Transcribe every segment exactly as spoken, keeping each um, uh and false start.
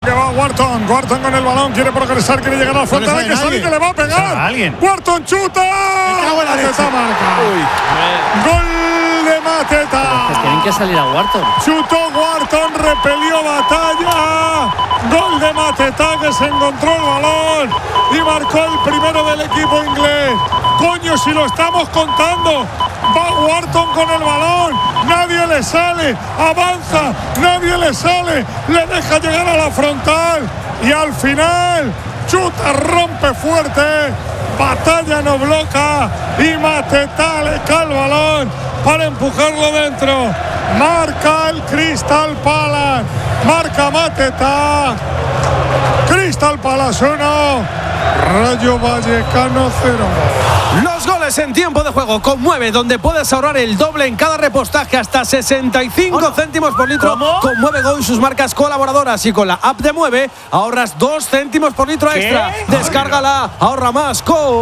Que va Wharton, Wharton con el balón, quiere progresar, quiere llegar a la frontal, hay que salir, que le va a pegar. Wharton chuta. Mateta marca. Gol de Mateta. Pues tienen que salir a Wharton. Chutó Wharton, repelió Batalla. Gol de Mateta, que se encontró el balón y marcó el primero del equipo inglés. Coño, si lo estamos contando. Va Wharton con el balón, nadie le sale, avanza, nadie le sale, le deja llegar a la frontal y al final chuta, rompe fuerte, Batalla no bloca y Mateta le cae el balón para empujarlo dentro. Marca el Crystal Palace, marca Mateta. Crystal Palace uno, Rayo Vallecano cero. Los goles en tiempo de juego con Mueve, donde puedes ahorrar el doble en cada repostaje, hasta sesenta y cinco oh, no. céntimos por litro. ¿Cómo? Con Mueve Go y sus marcas colaboradoras, y con la app de Mueve ahorras dos céntimos por litro ¿Qué? extra. Descárgala, ahorra más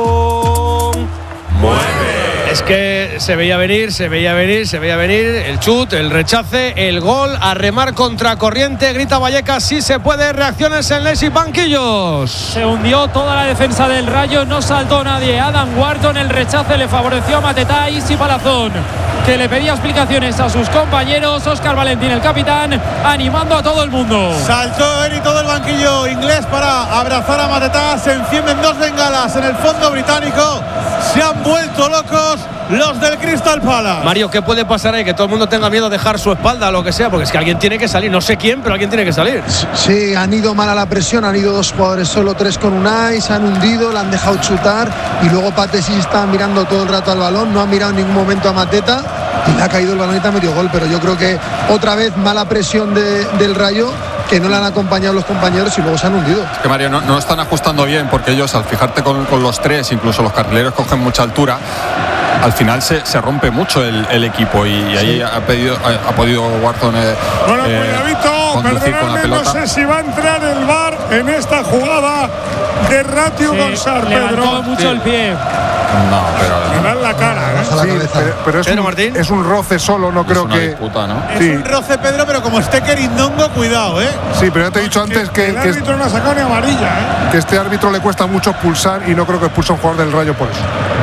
con Mueve. Es que se veía venir, se veía venir, se veía venir el chut, el rechace, el gol, a remar contra corriente, grita Vallecas, sí se puede, reacciones en les y banquillos. Se hundió toda la defensa del Rayo, no saltó nadie. Adam Wharton, el rechace le favoreció a Mateta y Isi Palazón, que le pedía explicaciones a sus compañeros. Óscar Valentín, el capitán, animando a todo el mundo. Saltó él y todo el banquillo inglés para abrazar a Mateta. Se encienden dos bengalas en el fondo británico. Se han vuelto locos los del Crystal Palace. Mario, ¿qué puede pasar ahí? Que todo el mundo tenga miedo de dejar su espalda o lo que sea, porque es que alguien tiene que salir, no sé quién, pero alguien tiene que salir. Sí, han ido mal a la presión, han ido dos jugadores solo, tres con Unai, se han hundido, le han dejado chutar y luego Pate sí está mirando todo el rato al balón, no ha mirado en ningún momento a Mateta y le ha caído el balón y te ha metido gol, pero yo creo que otra vez mala presión de, del Rayo, que no le han acompañado los compañeros y luego se han hundido. Es que Mario, no, no están ajustando bien, porque ellos, al fijarte con, con los tres, incluso los carrileros cogen mucha altura, al final se, se rompe mucho el, el equipo y, y ahí sí. ha, pedido, ha, ha podido Wharton eh, bueno, eh, conducir con la pelota. No sé si va a entrar el V A R en esta jugada de Ratio sí, González. Levantó mucho sí. el pie. No, pero me da la cara, ¿eh? Sí, pero, pero es, un, es un roce solo, no es creo que. Disputa, ¿no? Es sí. un roce, Pedro, pero como esté Querindongo, cuidado, ¿eh? Sí, pero ya te he dicho antes que. El que árbitro es, no ha sacado ni amarilla, ¿eh? Que este árbitro le cuesta mucho expulsar y no creo que expulse a un jugador del Rayo por eso.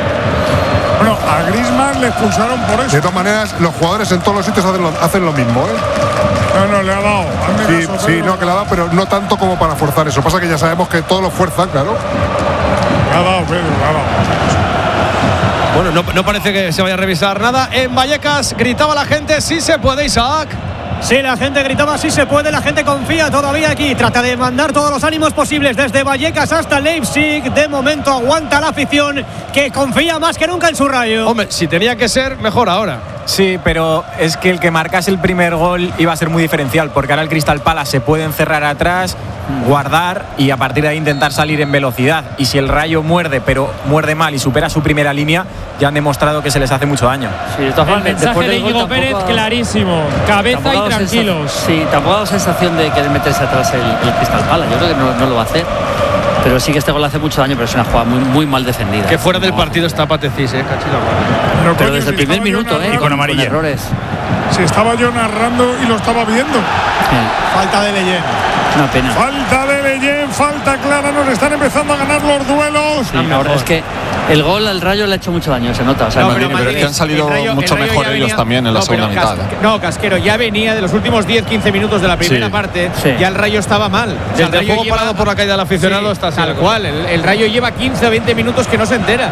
Bueno, a Griezmann le expulsaron por eso. De todas maneras, los jugadores en todos los sitios hacen lo, hacen lo mismo, ¿eh? No, no, le ha dado. Sí, caso, sí no, que le ha dado, pero no tanto como para forzar eso. Pasa que ya sabemos que todos lo fuerzan, claro. Le ha dado, Pedro, le ha dado. Bueno, no, no parece que se vaya a revisar nada. En Vallecas gritaba la gente, sí se puede, Isaac. Sí, la gente gritaba sí se puede, la gente confía todavía aquí, trata de mandar todos los ánimos posibles desde Vallecas hasta Leipzig. De momento aguanta la afición, que confía más que nunca en su Rayo. Hombre, si tenía que ser, mejor ahora. Sí, pero es que el que marcase el primer gol iba a ser muy diferencial, porque ahora el Crystal Palace se puede encerrar atrás, guardar y a partir de ahí intentar salir en velocidad. Y si el Rayo muerde, pero muerde mal y supera su primera línea, ya han demostrado que se les hace mucho daño. Sí, el mensaje de Íñigo Pérez ha... clarísimo, cabeza y tranquilos. Sí, tampoco ha dado sensación de querer meterse atrás el, el Crystal Palace. Yo creo que no, no lo va a hacer. Pero sí que este gol hace mucho daño, pero es una jugada muy, muy mal defendida. Que fuera del partido está Patecís, eh, cachila. Pero, pero desde el primer minuto, eh, y con amarilla. Con errores. Si estaba yo narrando y lo estaba viendo. Sí. Falta de Leyen. Una pena. Falta de Leyen, falta clara, nos están empezando a ganar los duelos. Sí, ahora es que el gol al Rayo le ha hecho mucho daño, se nota. O sea, no, pero, pero es que han salido Rayo, mucho mejor ellos venía, también en la no, segunda mitad. Cas, no, Casquero, ya venía de los últimos diez quince minutos de la primera sí. parte, sí. ya el Rayo estaba mal. O sea, el, el juego lleva, parado por la caída del aficionado sí, está así. Tal cual, el, el Rayo lleva quince o veinte minutos que no se entera.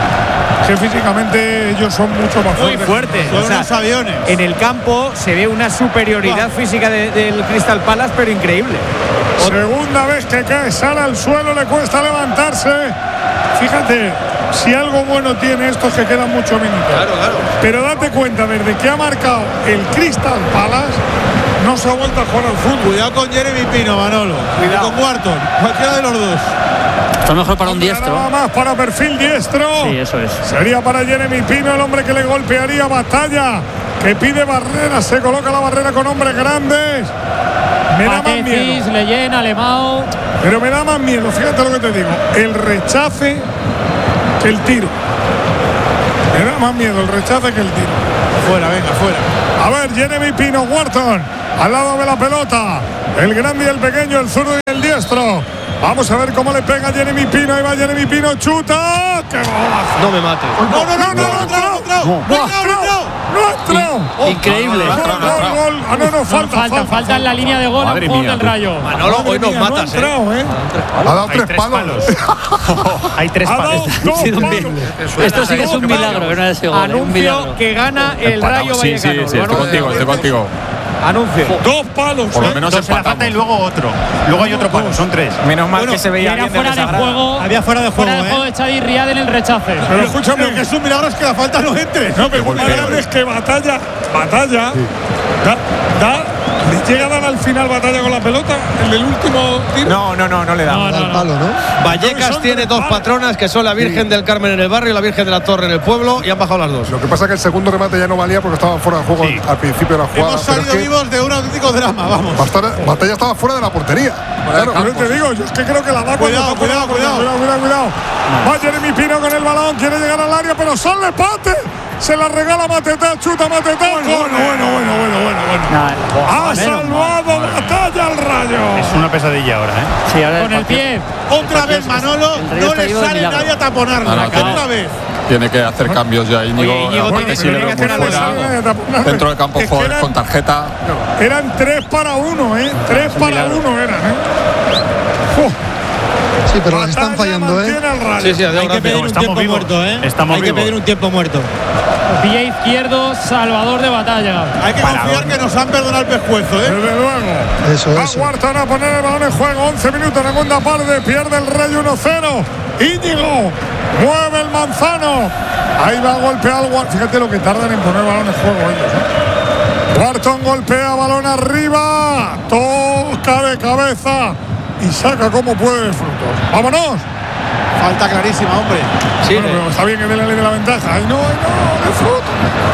Que físicamente ellos son mucho más muy fuertes. Son o sea, unos aviones. En el campo se ve una superioridad wow. física de, del Crystal Palace, pero increíble. Segunda vez que cae, sale al suelo, le cuesta levantarse. Fíjate, si algo bueno tiene esto es que quedan muchos minutos. Claro, claro. Pero date cuenta, desde que ha marcado el Crystal Palace, no se ha vuelto a jugar al fútbol. Cuidado con Jeremy Pino, Manolo. Cuidado con Wharton. Cualquiera de los dos. Está mejor para un diestro. Nada más para perfil diestro. Sí, eso es. Sería para Jeremy Pino, el hombre que le golpearía. Batalla, que pide barrera, se coloca la barrera con hombres grandes. Me da más miedo. Leyen, Alemão. Pero me da más miedo, fíjate lo que te digo. El rechace que el tiro. Me da más miedo el rechace que el tiro. Fuera, venga, fuera. A ver, Jeremy Pino, Wharton, al lado de la pelota. El grande y el pequeño, el zurdo y Vamos a ver cómo le pega Jeremy Pino. Ahí va Jeremy Pino, chuta. ¡Qué golazo! No me mates. No, no, no, no, no, no, no, ¡No no! Increíble. Gol, gol, gol. Ah, no, no, falta, falta, falta en la línea de gol. Madre Un gol mía, del tú. Rayo. Manolo, hoy nos Mía, no ha matas, ¿eh? entrado, ¿eh? Ha dado tres palos. Hay tres Ha dado palos. dos sido un palos. Esto sí que es un milagro que no haya sido gol. ¿eh? Un milagro. Anuncio que gana el Empatado. Rayo Sí, Vallecano. sí, sí, Lo estoy anuncio. contigo, estoy contigo. Anuncio. Dos palos, Por lo ¿eh? menos Entonces la falta y empatamos. luego otro. Luego hay otro palo, son tres. Menos mal Bueno, que se Y veía era bien de fuera de desagrado. juego. Había fuera de juego, Fuera de ¿eh? juego de Xavi Riad en el rechace. Pero escúchame, Lo que es un milagro es que la falta no entre. no, pero lo más grande es que batalla, batalla, da, da, le llega a dar al final batalla con la pelota, el del último tiro. No, no, no, no le da. No, Da no, el no. palo, ¿no? Vallecas Son tiene tres dos palos. patronas que son la Virgen del Carmen en el barrio y la Virgen de la Torre en el pueblo y han bajado las dos. Lo que pasa es que el segundo remate ya no valía porque estaba fuera de juego Sí. al principio de la jugada. Hemos pero es salido que vivos de un auténtico drama, vamos. Bastante- Batalla estaba fuera de la portería. Claro, Pero te digo, yo es que creo que la da cuando Cuidado, está fuera de la cuidado, portería. cuidado, cuidado, cuidado. Va Jeremy Pino con el balón, quiere llegar al área, pero sale Pate. Se la regala Matetá, chuta Matetá. Bueno, bueno, bueno, bueno, bueno, bueno, bueno. Nah, Ha salvado batalla al Rayo. Es una pesadilla ahora, ¿eh? sí, ahora Con el pie. Otra vez Manolo, el Rayo no está le vivo de sale milagro. nadie a taponarla. No, no, tiene- Otra vez. Tiene que hacer cambios ya Íñigo. Oye, Íñigo, Aparte tiene- sí le pero veo tiene muy que hacer fuera. algo. Dentro del campo Es que jugadores eran- con tarjeta. Eran tres para uno, ¿eh? Tres para uno eran, ¿eh? Uf, Sí, pero las están batalla fallando, ¿eh? mantiene al Rayo. Sí, sí, adiós, Hay que gracias. pedir un Estamos tiempo vivos. muerto, ¿eh? Estamos Hay que vivos. pedir un tiempo muerto. Pie izquierdo, salvador de batalla. Hay que confiar que nos han perdonado el pescuezo, ¿eh? Desde luego. Eso, Va eso. Huerta a poner el balón en juego. once minutos, segunda parte. Pierde el Rayo uno cero. Íñigo mueve el Manzano. Ahí va a golpear al Guar- Fíjate lo que tardan en poner el balón en juego ellos, ¿eh? Wharton golpea balón arriba. Toca de cabeza. Y saca como puede el fruto. ¡Vámonos! Falta clarísima, hombre. Sí, Bueno, pero está bien que dé la ley de la ventaja. ¡Ay, no, ay, no! ¡De fruto!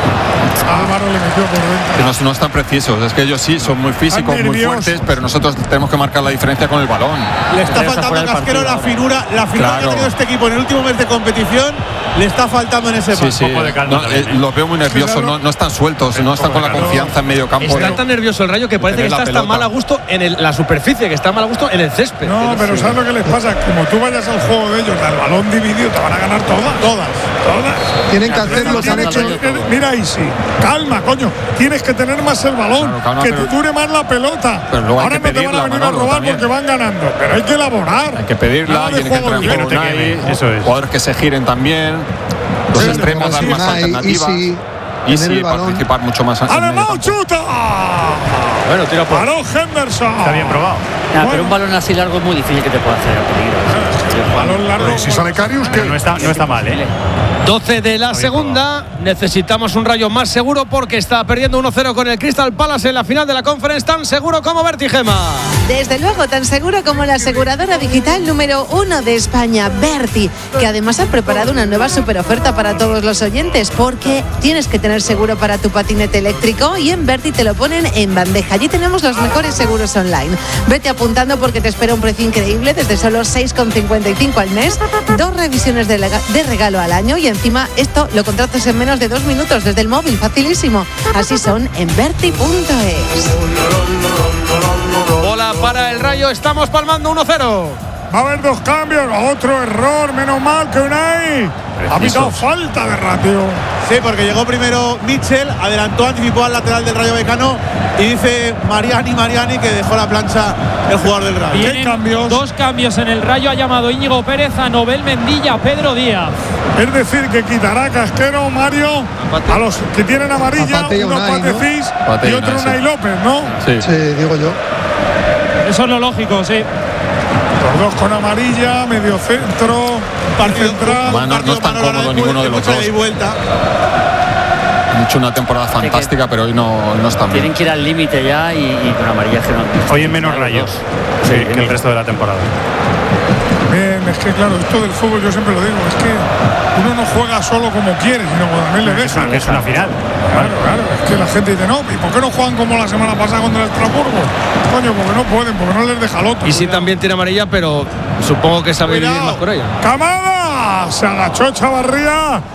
Álvaro le metió por dentro. Que no, no están precisos. Es que ellos sí son muy físicos, muy nerviosos. fuertes, pero nosotros tenemos que marcar la diferencia con el balón. Le está Rayo está faltando fuera a del Casquero partido la ahora. finura, la finura que ha Claro. tenido este equipo en el último mes de competición. Le está faltando en ese Sí, paso. sí. poco de calma No, también, eh, ¿eh? los veo muy nerviosos, claro. no, no están sueltos, no están con la confianza en medio campo. Está de- tan nervioso el Rayo que parece que tener la está hasta pelota. mal a gusto en el- la superficie, que está mal a gusto en el césped. No, pero ¿sabes lo que les pasa? Como tú vayas al juego de ellos, al balón dividido, te van a ganar todas. Todas. Todas. Tienen que hacer lo que han Tienes hecho. que- Mira, Isi, calma, coño. Tienes que tener más el balón, Claro, calma, que pero- te dure más la pelota. Pero luego hay Ahora que no te van a pedirla, venir Manolo, a robar también. porque van ganando, pero hay que elaborar. Hay que pedirla, Nada de tiene que juego entrar libre. con no te Unai, queme, eso es. jugadores que se giren también, los Sí, extremos pero dan sí, más Unai, alternativas. Easy, Y tener sí, el balón. participar mucho más en medio ¡Alemán campo. chuta! Bueno, tira por. Paró Henderson. Está bien probado. Nah, Bueno. pero un balón así largo es muy difícil que te pueda hacer peligro. Balón largo. Y si sale Carius, Pero que no está, no está mal, ¿eh? doce de la segunda. Necesitamos un Rayo más seguro porque está perdiendo uno cero con el Crystal Palace en la final de la Conference. Tan seguro como Vertigema. Desde luego, tan seguro como la aseguradora digital número uno de España, Berti, que además ha preparado una nueva superoferta para todos los oyentes, porque tienes que tener seguro para tu patinete eléctrico y en Berti te lo ponen en bandeja. Allí tenemos los mejores seguros online. Vete apuntando porque te espera un precio increíble desde solo seis con cincuenta y cinco al mes, dos revisiones de, lega- de regalo al año y encima esto lo contratas en menos de dos minutos desde el móvil, facilísimo. Así son en berti punto es. Bola para el Rayo. Estamos palmando uno cero. Va a haber dos cambios. Otro error. Menos mal que Unai ha pitado falta de ratio. Sí, porque llegó primero Mitchell, adelantó, anticipó al lateral del Rayo Vallecano y dice Mariani, Mariani que dejó la plancha el jugador del Rayo. Vienen cambios? dos cambios en el Rayo. Ha llamado Íñigo Pérez a Nobel Mendilla, Pedro Díaz. Es decir, que quitará Casquero, Mario, a los que tienen amarilla, A Pate y a uno Unai, Pate ¿no? Cis Pate y y otro Unai, Unai sí. López, ¿no? Sí. Sí, digo yo. Eso es lo lógico, sí. Los dos con amarilla, medio centro, Partido- central. Bueno, no partido están Manolo cómodos Aranguren, ninguno de que los mucha dos. ida y vuelta. Han hecho una temporada fantástica, pero hoy no, hoy no están Tienen bien. que ir al límite ya y, y con amarilla que no. Hoy en menos rayos sí, que el resto de la temporada. Bien, es que claro, esto del fútbol yo siempre lo digo, es que uno no juega solo como quiere, sino cuando también le Es dejan. una, es una final. Claro, claro, es que la gente dice, no, ¿y por qué no juegan como la semana pasada contra el Estrasburgo? Coño, porque no pueden, porque no les deja el otro. Y sí también tiene amarilla, pero supongo que sabe vivir más con ella. ¡Camada! Se agachó Chavarría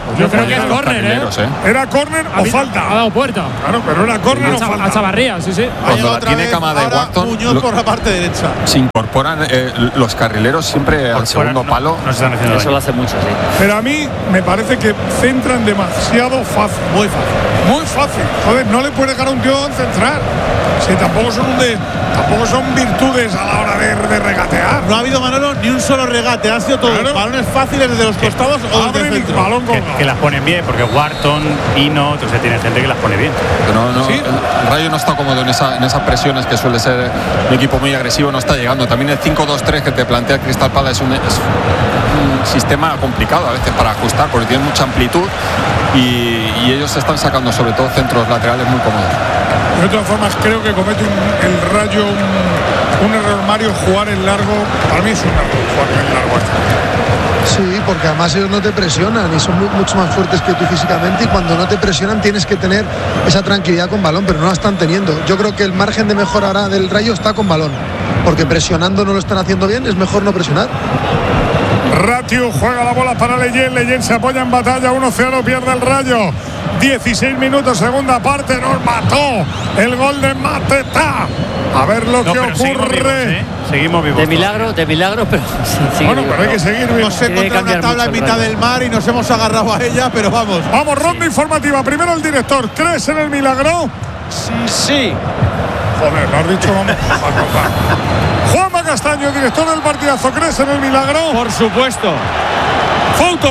Yo creo que es Los córner, ¿eh? carrileros, ¿eh? ¿Era córner A o mí- falta? Ha dado puerta. Claro, pero era córner o A Cha- falta. A Chavarría, sí, sí. Cuando la tiene Camada y ahora Watson, Muñoz lo- por la parte derecha. se incorporan eh, los carrileros siempre al segundo no, palo. No se están haciendo Eso daño. lo hace mucho, sí. Pero a mí me parece que centran demasiado fácil. Muy fácil. Muy fácil. Joder, no le puede dejar a un tío centrar. Si tampoco son un de, tampoco son virtudes a la hora de, de regatear. No ha habido, Manolo, ni un solo regate. Han sido todos Claro. balones fáciles desde los costados o desde Abren el y centro. balón Que, colgado. que las ponen bien, porque Wharton, Pino, o sea, tiene gente que las pone bien. Pero no, Sí. el Rayo no está cómodo en, esa, en esas presiones que suele ser un equipo muy agresivo, no está llegando. También el cinco dos tres que te plantea Crystal Palace es un, es un sistema complicado a veces para ajustar porque tiene mucha amplitud y, y ellos se están sacando sobre todo centros laterales muy cómodos. De todas formas, creo que comete un- el Rayo un, un error, Mario, jugar en largo. Para mí es un error jugar en largo. Sí, porque además ellos no te presionan y son mu- mucho más fuertes que tú físicamente y cuando no te presionan tienes que tener esa tranquilidad con balón, pero no la están teniendo. Yo creo que el margen de mejora ahora del Rayo está con balón, porque presionando no lo están haciendo bien, es mejor no presionar. Ratio juega la bola para Leyen. Leyen se apoya en batalla. uno cero, pierde el Rayo. dieciséis minutos, segunda parte. Nos mató el gol de Mateta. A ver lo No, que pero seguimos ocurre. vivos, ¿eh? Seguimos vivos. De milagro, de milagro, pero sí, sí, Bueno, pero hay que seguir bien. Hemos Tiene que encontrado una cambiar tabla en mucho el mitad Rayo. del mar y nos hemos agarrado a ella, pero vamos. Vamos, ronda informativa. Primero el director. ¿Crees en el milagro? Sí, sí. Joder, lo has dicho. Vamos. Juanma Castaño, director del partidazo. ¿Crees en el milagro? Por supuesto. Foto.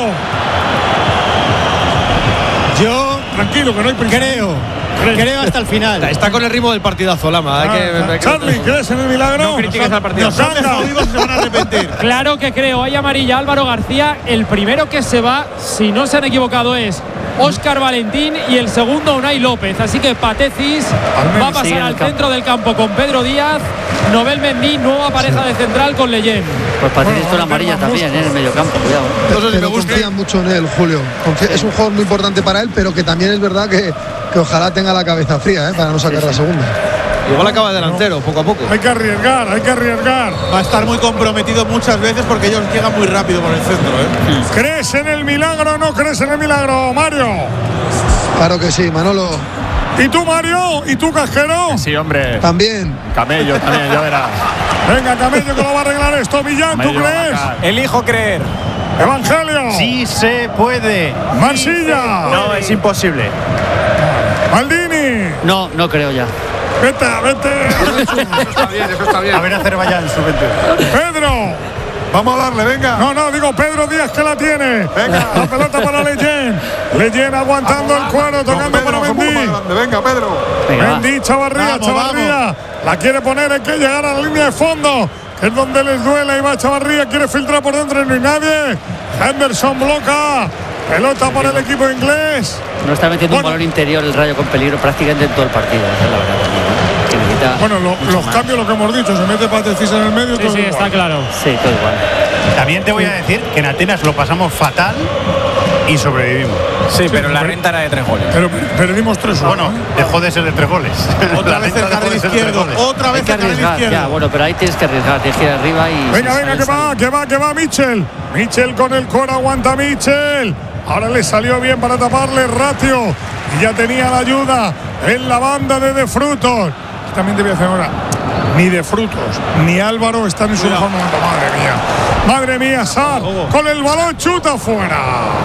Yo Tranquilo, que no hay prisa. creo, creo hasta el final. Está con el ritmo del partidazo, Lama. Hay que, hay que- Charlie, ¿crees en el milagro? No critiques al partido. Nos han dejado vivos y se van a arrepentir. Claro que creo. Hay amarilla Álvaro García. El primero que se va, si no se han equivocado, es Óscar Valentín y el segundo Unai López. Así que Patecis va a sigue pasar en el al campo. centro del campo con Pedro Díaz. Nobel Mendy, nueva pareja de central con Leyen. Pues Patricio con la amarilla también, ¿eh? En el medio campo, cuidado. Pero, pero confían mucho en él, Julio. Confía- es un jugador muy importante para él, pero que también es verdad que, que ojalá tenga la cabeza fría, ¿eh? Para no sacar la segunda. Igual acaba delantero, poco a poco. Hay que arriesgar, hay que arriesgar. Va a estar muy comprometido muchas veces porque ellos llegan muy rápido por el centro, ¿eh? ¿Crees en el milagro o no crees en el milagro, Mario? Claro que sí, Manolo. ¿Y tú, Mario? ¿Y tú, Casquero? Sí, hombre. También. Camello también, ya verás. Venga, Camello, que lo va a arreglar esto. Millán, ¿tú Camello va a crees? marcar. Elijo creer. Evangelio. Sí se puede. Marsilla. No, es imposible. Maldini. No, no creo ya. Vete, vete. Eso está bien, eso está bien. A ver Azerbaiyán, su Pedro. Vamos a darle, venga. No, no, digo Pedro Díaz que la tiene. Venga. La pelota para Leyen. Leyen aguantando el cuero, Con tocando Pedro, para somos más Mendy. grandes. Venga, Pedro. Venga, va. Mendy, Chavarría, Vamos, Chavarría. La quiere poner, hay que llegar a la línea de fondo, que es donde les duele. Y va Chavarría, quiere filtrar por dentro y no hay nadie. Henderson bloca. Pelota para el equipo inglés. No está metiendo Bueno. un balón interior el Rayo con peligro prácticamente en todo el partido. Esa es la verdad también, ¿no? Que necesita Bueno, lo- mucho los más. cambios, lo que hemos dicho, se mete Patecis en el medio. Sí, todo sí, igual. está claro. Sí, todo igual. También te voy a decir que en Atenas lo pasamos fatal y sobrevivimos. Sí, pero la renta era de tres goles. Pero perdimos tres uno. Bueno, dejó de ser de tres goles. Otra La vez renta el dejó carril de ser de tres izquierdo. goles. Otra Hay vez que el carril arriesgar, ya, izquierdo. bueno, pero ahí tienes que arriesgar, tienes que ir arriba y. Venga, si venga, sale, que va, sale. que va, que va Michel. Michel con el coro, aguanta Michel. Ahora le salió bien para taparle Ratio. Y ya tenía la ayuda en la banda de De Frutos. También te voy a hacer ahora. Ni De Frutos, ni Álvaro están en su mejor momento. Madre mía. Madre mía, Sar. Con el balón chuta fuera.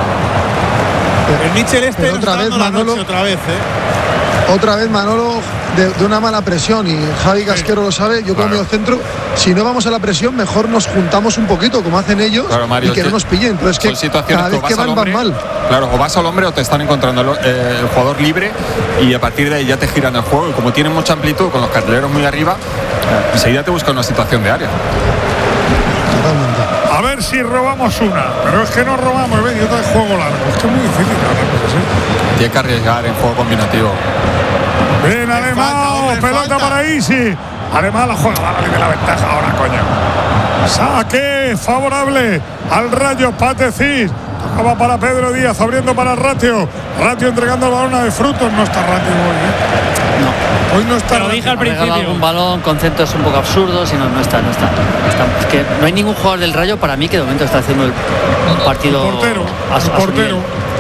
El Mitchell este Pero nos otra está vez, dando la Manolo. noche otra vez, ¿eh? Otra vez Manolo de, de una mala presión y Javi Casquero lo sabe, yo como medio centro, si no vamos a la presión mejor nos juntamos un poquito como hacen ellos Claro, Mario, y que es no que nos pillen, pero es que son situaciones cada que vez o que vas van al van hombre, mal. claro, o vas al hombre o te están encontrando el, eh, el jugador libre y a partir de ahí ya te giran el juego y como tienen mucha amplitud con los carrileros muy arriba, enseguida te buscan una situación de área. Totalmente. A ver si robamos una. Pero es que no robamos, ¿ves? Y otra vez juego largo. Es que es muy difícil ahora, pues, ¿eh? Tienes que arriesgar en juego combinativo. Bien, Alemán, pelota para Isi. Alemán la juega, dale de la ventaja ahora, coño. Saque favorable al Rayo Patecis. Tocaba para Pedro Díaz, abriendo para Ratio. Ratio entregando el balón a De Frutos. No está Ratio hoy, ¿eh? No. Hoy no está Te lo Ratio. dije al Ha regalado principio. algún balón con centros un poco absurdos y no, no está, no está, no está. Es que no hay ningún jugador del Rayo para mí que de momento está haciendo el, un partido El portero, a su, el a su portero. nivel.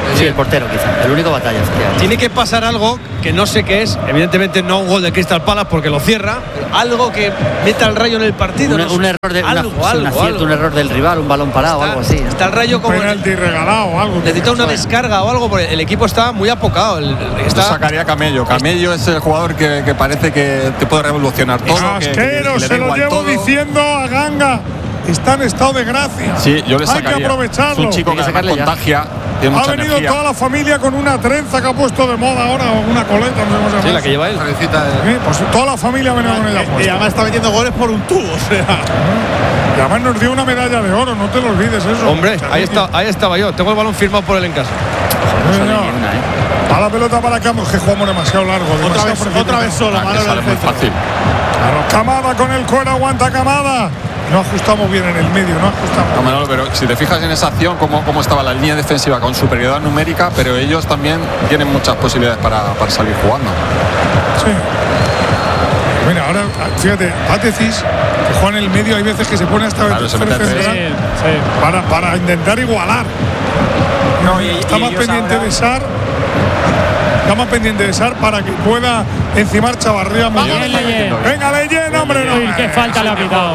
Sí, el portero quizá, el único batalla. Tiene que pasar algo que no sé qué es, evidentemente no un gol de Crystal Palace porque lo cierra, pero algo que meta al Rayo en el partido. Un, no sé. un error de, algo, una, algo, un acierto, algo. un error del rival, un balón parado o algo así. Está el Rayo como penalti regalado o algo. necesita una descarga o algo, porque el equipo está muy apocado. El, el- está, Yo sacaría a Camello. Camello es el jugador que, que parece que te puede revolucionar todo. que- que- Casquero, que le da se lo igual llevo todo. diciendo a Ganga. Está en estado de gracia. Sí, yo le Hay sacaría. que aprovecharlo. Es un chico que además contagia, tiene Ha mucha venido energía. toda la familia con una trenza que ha puesto de moda ahora, o una coleta, no sé cómo se llama. Sí, la que lleva él. Sí, pues toda la familia ha venido con ella Y puesta. además está metiendo goles por un tubo. O sea. Y además nos dio una medalla de oro, no te lo olvides eso. Hombre, ahí, está, ahí estaba yo. Tengo el balón firmado por él en casa. Sí, señor. A la pelota para Camo, que jugamos demasiado largo. Otra demasiado vez, precipitado. otra vez solo, Ah, que Manolo sale al muy centro. fácil. Claro, Camada con el cuero, aguanta Camada. No ajustamos bien en el medio, no ajustamos. No, Manolo, pero si te fijas en esa acción, cómo, cómo estaba la línea defensiva con superioridad numérica, pero ellos también tienen muchas posibilidades para, para salir jugando. Sí. Mira, ahora, fíjate, Pátecis, que juega en el medio, hay veces que se pone hasta Claro, el se mete central atrás. para, para intentar igualar. No, y- está y más ellos pendiente ahora- de Sar. Está más pendiente de Sar para que pueda encimar Chavarría. Bien, Leyen. Venga, Leyen, hombre. Uy, no. qué falta le ha pitado.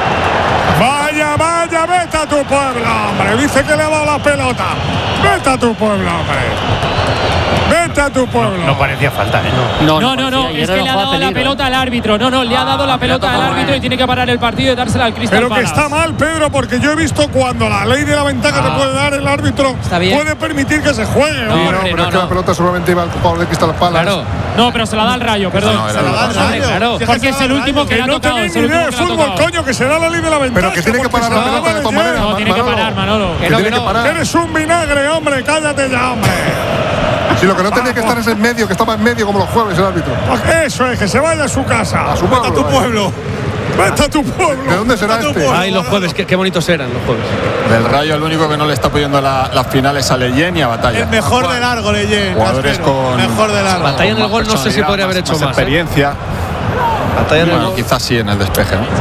Vaya, vaya, vete a tu pueblo, hombre. Dice que le ha dado la pelota. Vete a tu pueblo, hombre. Vete a tu pueblo. No parecía falta, ¿eh? No. No, no, no, es que le ha dado la pelota al árbitro. No, no, le ha dado la pelota al árbitro y tiene que parar el partido y dársela al Crystal Pero que Palace. está mal, Pedro, porque yo he visto cuando la ley de la ventaja Ah. te puede dar el árbitro, Está bien. puede permitir que se juegue. No, hombre. hombre, pero no, es que la no. pelota seguramente iba al jugador de Crystal Palace. Claro. No, pero se la da al Rayo, perdón. No, era Se la da al el Rayo, Rayo. claro. Si es que Porque se es la el da al último Rayo. que Que le ha no tocado. tenéis Es ni el idea último de que le ha fútbol, tocado. coño, que se da la ley de la ventaja. Pero que tiene que parar la porque se pelota la de da todas Leyen. maneras, No, tiene que Manolo. parar, Manolo. Que no, tiene que que no. parar. Eres un vinagre, hombre, cállate ya, hombre. Si lo que no tenía que estar es en medio, que estaba en medio como los jueves el árbitro. Eso es, que se vaya a su casa. A su Vete a pueblo. tu vaya. pueblo. Vete a tu pueblo. ¿De dónde será Vete a tu este? pueblo. Ay, los jueves, qué, qué bonitos eran los jueves. Del Rayo, el único que no le está pudiendo la- las finales a Leyen y a Batalla. El mejor de largo, Leyen. Jugadores Casquero. con. Mejor de largo. Batalla en el más gol no sé si personalidad, podría haber hecho más, ¿eh? experiencia. Batalla en el Bueno, gol. quizás sí en el despeje, ¿no?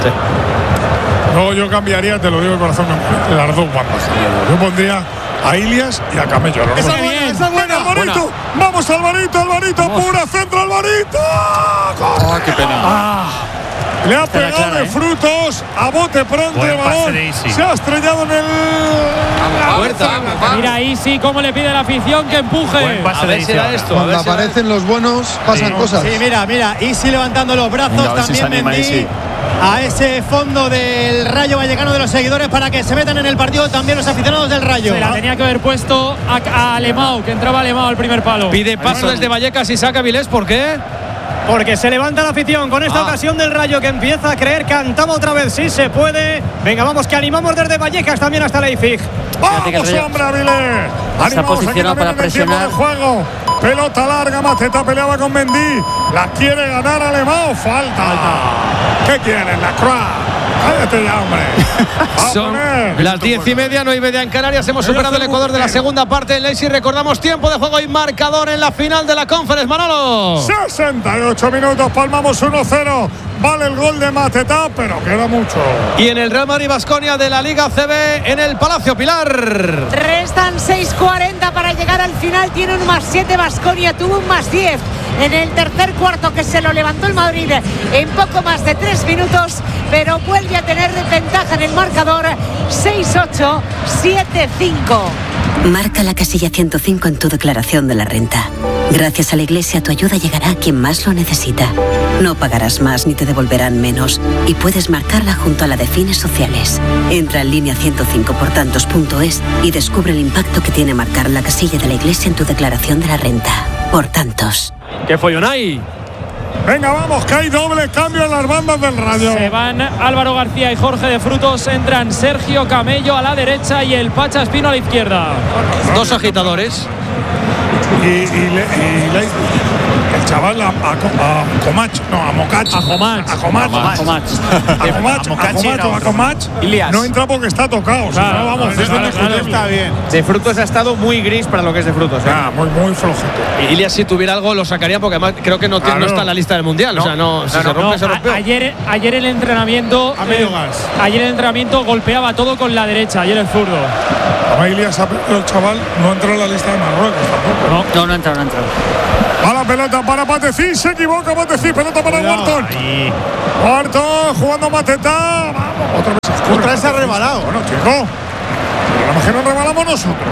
No, yo cambiaría, te lo digo de corazón, las dos bandas. Yo pondría a Ilias y a Camello. los Esa dos. es buena, esa es buena. Venga, Alvarito. Vamos, Alvarito, Alvarito, pura centro, Alvarito. Ah, qué pena. Le ha Esta era pegado clara, de ¿eh? frutos a bote pronto Buen el pase balón. de Isi. Se ha estrellado en el. La puerta. Mira ahí sí cómo le pide la afición que empuje. Buen pase A ver de si Isi era ahora. esto. A Cuando ver si era aparecen los buenos, pasan cosas. Sí, mira, mira, Isi levantando los brazos, Venga, a ver si se también anima Mendy Isi. a ese fondo del Rayo Vallecano de los seguidores para que se metan en el partido también los aficionados del Rayo. Se la tenía que haber puesto a, a Alemão, que entraba Alemão al primer palo. Pide paso desde Vallecas y saca Vilés, ¿por qué? Porque se levanta la afición con esta Ah. ocasión del Rayo que empieza a creer, cantaba otra vez, sí se puede. Venga, vamos, que animamos desde Vallecas también hasta Leipzig. Fíjate que el Vamos, Rayo hombre, Avilés. se ha Animamos aquí posicionado también para en el tiempo de presionar. juego. Pelota larga, Mateta peleaba con Mendy. La quiere ganar Alemão. Falta. ¿Qué quieren? La Croix. Cállate ya, hombre. Va a Son poner. las diez y media, no hay media en Canarias. Hemos superado el Ecuador de la segunda parte en Leipzig. Recordamos tiempo de juego y marcador en la final de la Conference, Manolo. sesenta y ocho minutos, palmamos uno cero. Vale el gol de Mateta, pero queda mucho. Y en el Real Madrid-Baskonia de la Liga C B en el Palacio Pilar. Restan seis cuarenta para llegar al final. Tiene un más siete Baskonia, tuvo un más diez en el tercer cuarto que se lo levantó el Madrid en poco más de tres minutos, pero vuelve a tener ventaja en el marcador. Seis ocho, siete cinco. Marca la casilla ciento cinco en tu declaración de la renta. Gracias a la Iglesia, tu ayuda llegará a quien más lo necesita. No pagarás más ni te devolverán menos. Y puedes marcarla junto a la de fines sociales. Entra en línea ciento cinco por tantos punto es y descubre el impacto que tiene marcar la casilla de la Iglesia en tu declaración de la renta. Por tantos. ¿Qué follón hay? Venga, vamos, que hay doble cambio en las bandas del Rayo. Se van Álvaro García y Jorge de Frutos. Entran Sergio Camello a la derecha y el Pacha Espino a la izquierda. Dos agitadores. Y, y, le- y le- el chaval a, a, a Comach, no, a Mocach. A Comach. A Comach. Comach. A Comach, a Comach o a Comach. Ilias. No entra porque está tocado. Si Claro, no, vamos, claro, es claro, indiscutible. Está bien. De Frutos ha estado muy gris para lo que es de Frutos. ¿eh? Ah, muy, muy flojito. Y Ilias, si tuviera algo, lo sacaría porque además creo que no, tiene- no Claro. está en la lista del Mundial. O sea, no, si se rompe, No, se a- rompió. ayer, ayer el entrenamiento A medio eh, gas. ayer el entrenamiento golpeaba todo con la derecha, ayer el zurdo. Amalia se ha perdido el chaval, no entró en la lista de Marruecos tampoco. No, no, no entra, no entra. Va la pelota para Pateci, se equivoca Pateci, pelota para Wharton. Wharton jugando a Mateta. Vamos, otra vez. Otra vez se ha rebalado. Bueno, chico, a lo mejor nos rebalamos nosotros.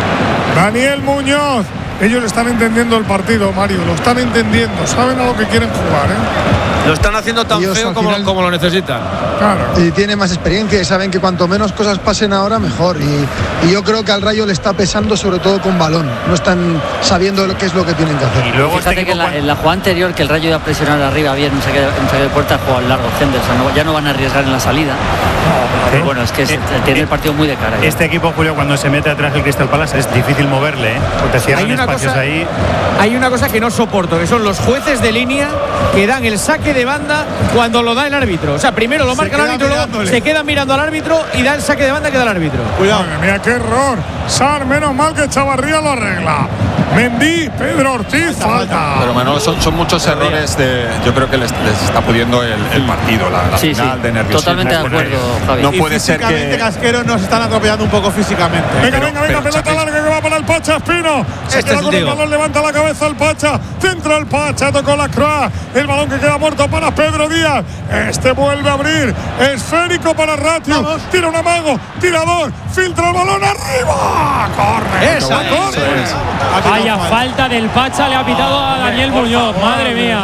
Daniel Muñoz. Ellos están entendiendo el partido, Mario, lo están entendiendo, saben a lo que quieren jugar, ¿eh? Lo están haciendo tan Ellos, feo al como, final, como lo necesitan. Claro. Y tienen más experiencia y saben que cuanto menos cosas pasen ahora, mejor. Y, y yo creo que al Rayo le está pesando sobre todo con balón. No están sabiendo lo que es lo que tienen que hacer. Y luego fíjate que en la, en la jugada anterior, que el Rayo iba a presionar arriba bien, un saque, un saque de puerta, jugó al largo Henderson. No, ya no van a arriesgar en la salida. Pero bueno, es que es, tiene el partido muy de cara. Este ya. equipo, Julio, cuando se mete atrás el Crystal Palace es difícil moverle, ¿eh? Porque cierran Hay una espacios cosa- ahí. Hay una cosa que no soporto, que son los jueces de línea que dan el saque de banda cuando lo da el árbitro. O sea, primero lo Se marca el queda árbitro, luego mirándole. se queda mirando al árbitro y da el saque de banda que da el árbitro. Cuidado. Madre mía, qué error. Sar, menos mal que Chavarría lo arregla. Mendy, Pedro Ortiz, falta. Pero Manolo, son, son muchos errores de. Yo creo que les, les está pudiendo el, el partido, la, la Sí, final sí, de nerviosismo. totalmente de acuerdo, Javi. No Y puede ser físicamente, que. Casquero, nos están atropellando un poco físicamente. Venga, Pero- venga, venga, pero, pelota Chapi- larga que va para el Pacha Espino. Se Este queda es con el el tío. balón, levanta la cabeza el Pacha. Centra el Pacha, tocó la Croix. El balón que queda muerto para Pedro Díaz. Este vuelve a abrir. Esférico para Ratio. Vamos. Tira un amago. Tirador. Filtra el balón arriba. Corre. Esa es. corre. Vaya falta del Pacha, le ha pitado a Daniel Muñoz. Madre mía.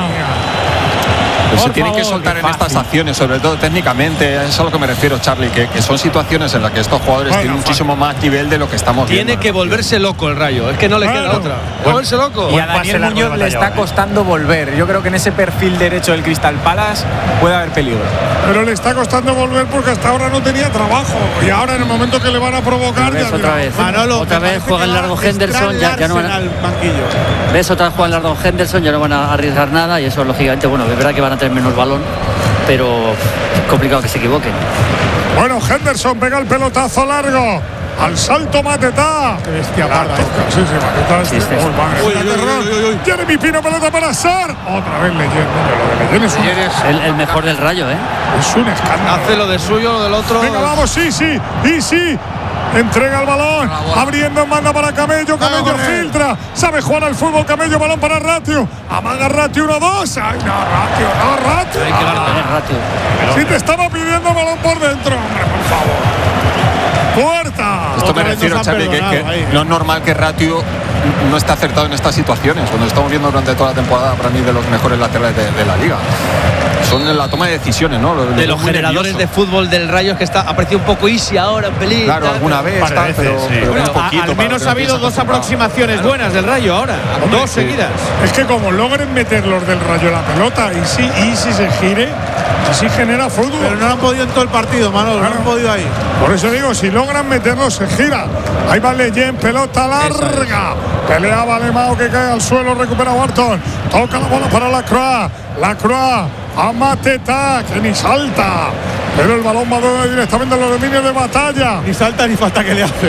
Pero se Por tiene que favor, soltar qué en estas fácil. acciones, sobre todo técnicamente. Es a lo que me refiero, Charlie, que, que son situaciones en las que estos jugadores Bueno, tienen muchísimo más nivel de lo que estamos viendo. Tiene que volverse loco el Rayo, es que no le queda Claro. otra. Volverse loco. Y a Daniel largo Muñoz de le batalla está ahora, ¿eh? costando volver. Yo creo que en ese perfil derecho del Crystal Palace puede haber peligro. Pero le está costando volver porque hasta ahora no tenía trabajo. Y ahora en el momento que le van a provocar. ¿Ves ya otra mira. vez? Manolo, Otra me vez parece juega que el va largo a Henderson, ya, ya no van Larsen a, al banquillo. ¿Ves? Otra vez juega el largo Henderson, ya no van a arriesgar nada y eso lógicamente, bueno, es verdad que van a tener menos balón, pero es complicado que se equivoquen. Bueno, Henderson pega el pelotazo largo. Al salto Matetá. Qué bestia parda esta. Sí, sí, Matetá. Sí, este- sí, sí. Uy, madre Uy, mía, uy, uy, terror. uy, uy, uy. Jeremy Pino, pelota para Sar. Otra vez Leyen. Niño, lo de Leyen es un, El, el mejor del Rayo, ¿eh? es un escándalo. Hace lo de suyo, lo del otro. Venga, vamos, sí, sí, y sí. Entrega el balón, abriendo, manda para Camello, Camello Vamos, filtra, sabe jugar al fútbol, Camello, balón para Ratio, amaga Ratio uno dos, ay no, Ratio, no, Ratio, Hay que tener ratio. si te estaba pidiendo balón por dentro, hombre, por favor, puerta. Esto Otra me vez refiero, nos han Xavi, que, perdonado que ahí. no es normal que Ratio no esté acertado en estas situaciones. Cuando estamos viendo durante toda la temporada, para mí, de los mejores laterales de, de la liga. Son en la toma de decisiones, ¿no? Lo- lo De veo los muy generadores de nervioso. fútbol del Rayo es que está ha parecido un poco easy ahora, un pelín. Claro, tal, alguna pero- vez, par de tal, veces, pero, sí. pero Bueno, un a- poquito. al para menos que ha no habido estés dos acostumbrado. aproximaciones buenas del Rayo ahora. Dos sí. seguidas. Es que como logren meter los del Rayo la pelota y si, y si se gire, así genera fútbol. Pero no lo han podido en todo el partido, Manolo. No Claro. han podido ahí. Por eso digo, si logran meterlo, se gira. Ahí va Leyen, pelota larga. Pelea Valemao que cae al suelo, recupera Wharton. Toca la bola para la Croix. La Croix a Mateta, que ni salta. Pero el balón va directamente a los dominios de batalla. Ni salta ni falta que le hace.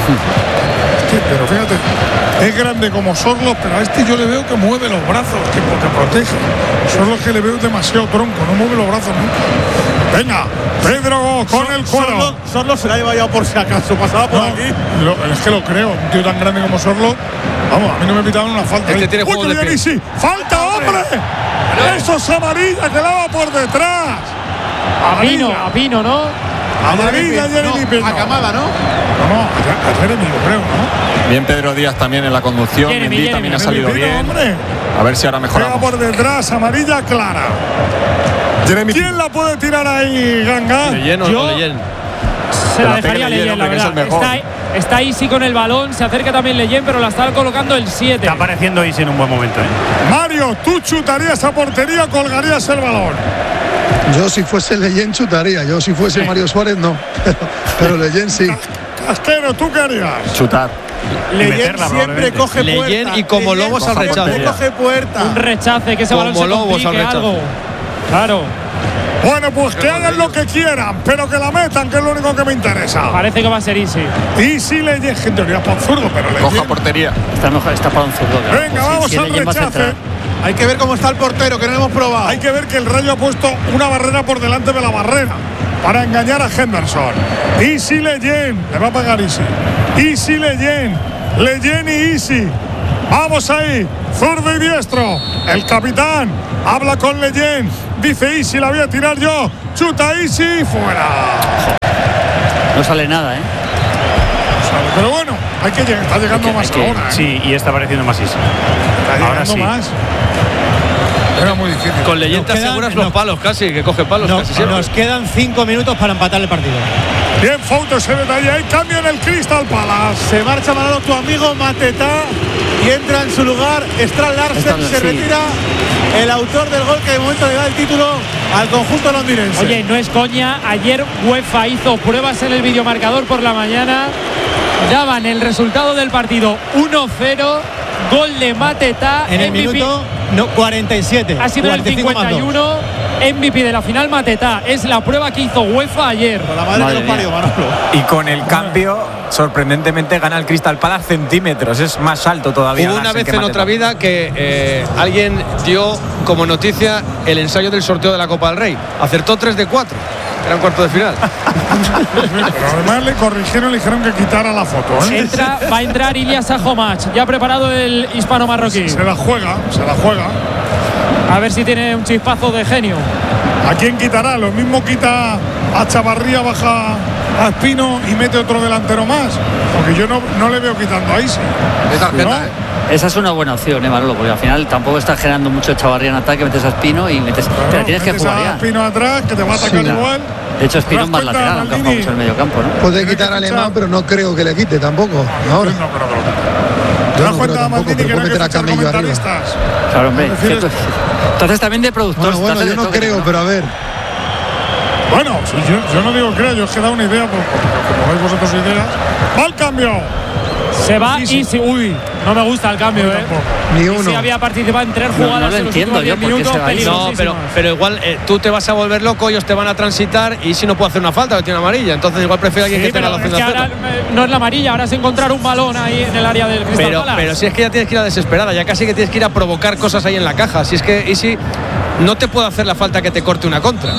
Sí, pero fíjate, es grande como Sorlos, pero a este yo le veo que mueve los brazos, que porque protege. Sorlos que le veo demasiado tronco, no mueve los brazos nunca. Venga, Pedro con el cuero. Sorlo, Sorlo se la ha llevado por si acaso. Pasaba por No, aquí. lo- es que lo creo, un tío tan grande como Sorlo. Vamos, a mí no me pitaban una falta. Este ahí. tiene Uy, juego que de viene pie. Isi. ¡Falta, hombre! Eso es amarilla, que la va por detrás. A Pino, a Pino, ¿no? Amarilla, Jeremy Pino. A Camada, ¿no? No, no, a Jeremy, yo creo, ¿no? Bien, Pedro Díaz también en la conducción. Jeremy, Mendy Jeremy. también ha Jeremy salido Pino, bien. hombre. A ver si ahora Pega mejoramos. por detrás, amarilla clara. ¿Quién la puede tirar ahí, Ganga? Leyen o Yo- no Leyen. Se la la dejaría pegue Leyen, Leyen, la hombre, que es verdad. el mejor. Está, está ahí sí con el balón, se acerca también Leyen, pero la está colocando el siete. Está apareciendo Isi en un buen momento, ¿eh? Mario, tú chutarías a portería, colgarías el balón. Yo si fuese Leyen chutaría, yo si fuese Mario Suárez no, pero Leyen sí. Casquero, ¿tú qué harías? Chutar. Leyen meterla, siempre probablemente. coge Leyen puerta. y como Leyen lobos al siempre rechace. coge puerta. Un rechace, que ese Como balón se lobos al complique rechace. algo. Claro, Bueno, pues que hagan lo que quieran, pero que la metan, que es lo único que me interesa. parece que va a ser Easy. Y si Leyen, que en teoría por zurdo, pero Coja Leyen. portería. Está mejor, está para un zurdo. claro. Venga, Pues sí, vamos si al Leyen va a rechace. centrar. Hay que ver cómo está el portero, que no lo hemos probado. Hay que ver que el Rayo ha puesto una barrera por delante de la barrera. para engañar a Henderson. Easy Leyen, le va a pagar Easy. Easy Leyen, Leyen y Easy. Vamos ahí, zurdo y diestro. El capitán habla con Leyen. Dice Easy, la voy a tirar yo. Chuta Easy, fuera. No sale nada, ¿eh? Pero bueno, hay que llegar, está llegando hay que, más hay que, ahora. ¿eh? Sí, y está pareciendo más easy. Está ahora sí. Más. Era muy difícil. Con Leyen te aseguras los palos casi, que coge palos no, casi siempre. Nos quedan cinco minutos para empatar el partido. Bien, Fouto se detalle ahí, cambio en el Crystal Palace. Se marcha Manolo, tu amigo Mateta, y entra en su lugar Strand Larsen. Strand, se sí. retira el autor del gol que de momento le da el título al conjunto londinense. Oye, no es coña, ayer UEFA hizo pruebas en el videomarcador por la mañana, daban el resultado del partido uno cero, gol de Mateta en el M V P, minuto no, cuarenta y siete. ha sido el cincuenta y uno, M V P de la final Mateta, es la prueba que hizo UEFA ayer. Por la madre, madre que los parió, Manolo. Y con el cambio, sorprendentemente gana el Crystal Palace centímetros, es más alto todavía. Hubo una Larsen vez que en Mateta. otra vida que eh, alguien dio como noticia el ensayo del sorteo de la Copa del Rey. Acertó tres de cuatro. Era un cuarto de final. Pero además le corrigieron, le dijeron que quitara la foto. ¿eh? Entra, va a entrar Ilyas Sajomach, ya preparado el hispano-marroquí. Se la juega, se la juega. A ver si tiene un chispazo de genio. ¿A quién quitará? Lo mismo quita a Chavarría, baja a Espino y mete otro delantero más. Porque yo no, no le veo quitando ahí, sí. De tarjeta, ¿No? ¿eh? Esa es una buena opción, ¿eh, Manolo? Porque al final tampoco está generando mucho Chavarría en ataque, metes a Espino y metes. Claro, pero tienes que metes jugar a ya. Espino atrás, que te va a atacar Sí, igual. De hecho, Espino ¿Te es das más cuenta, lateral, aunque Maldini? jugamos en el medio campo, ¿no? Puede quitar a Alemán, pero no creo que le quite tampoco. Ahora. No, pero no. Yo ¿Te das no cuenta, creo tampoco, Maldini, pero que no puede hay que meter a fichar Camello arriba. comentaristas? Claro, hombre. Es decir, cierto. Entonces también de productor. Bueno, bueno, yo no creo, pero a ver. Bueno, si yo, yo no digo creo, yo os he dado una idea, porque como veis vosotros ideas. ¡Va el cambio! Se va y si, uy, no me gusta el cambio, ¿eh? Ni Y uno. si había participado en tres No, jugadas no lo en los entiendo últimos yo, diez ¿por qué minutos, se va ahí? No, peligrosísimas. pero, pero igual eh, tú te vas a volver loco, ellos te van a transitar y si no puede hacer una falta, que tiene amarilla. Entonces igual prefiero a alguien Sí, que tenga pero la es opción que de ahora hacerlo. eh, no es la amarilla, ahora es encontrar un balón ahí en el área del Crystal Pero, Palace. pero si es que ya tienes que ir a desesperada, ya casi que tienes que ir a provocar cosas ahí en la caja. Si es que y si no te puede hacer la falta que te corte una contra.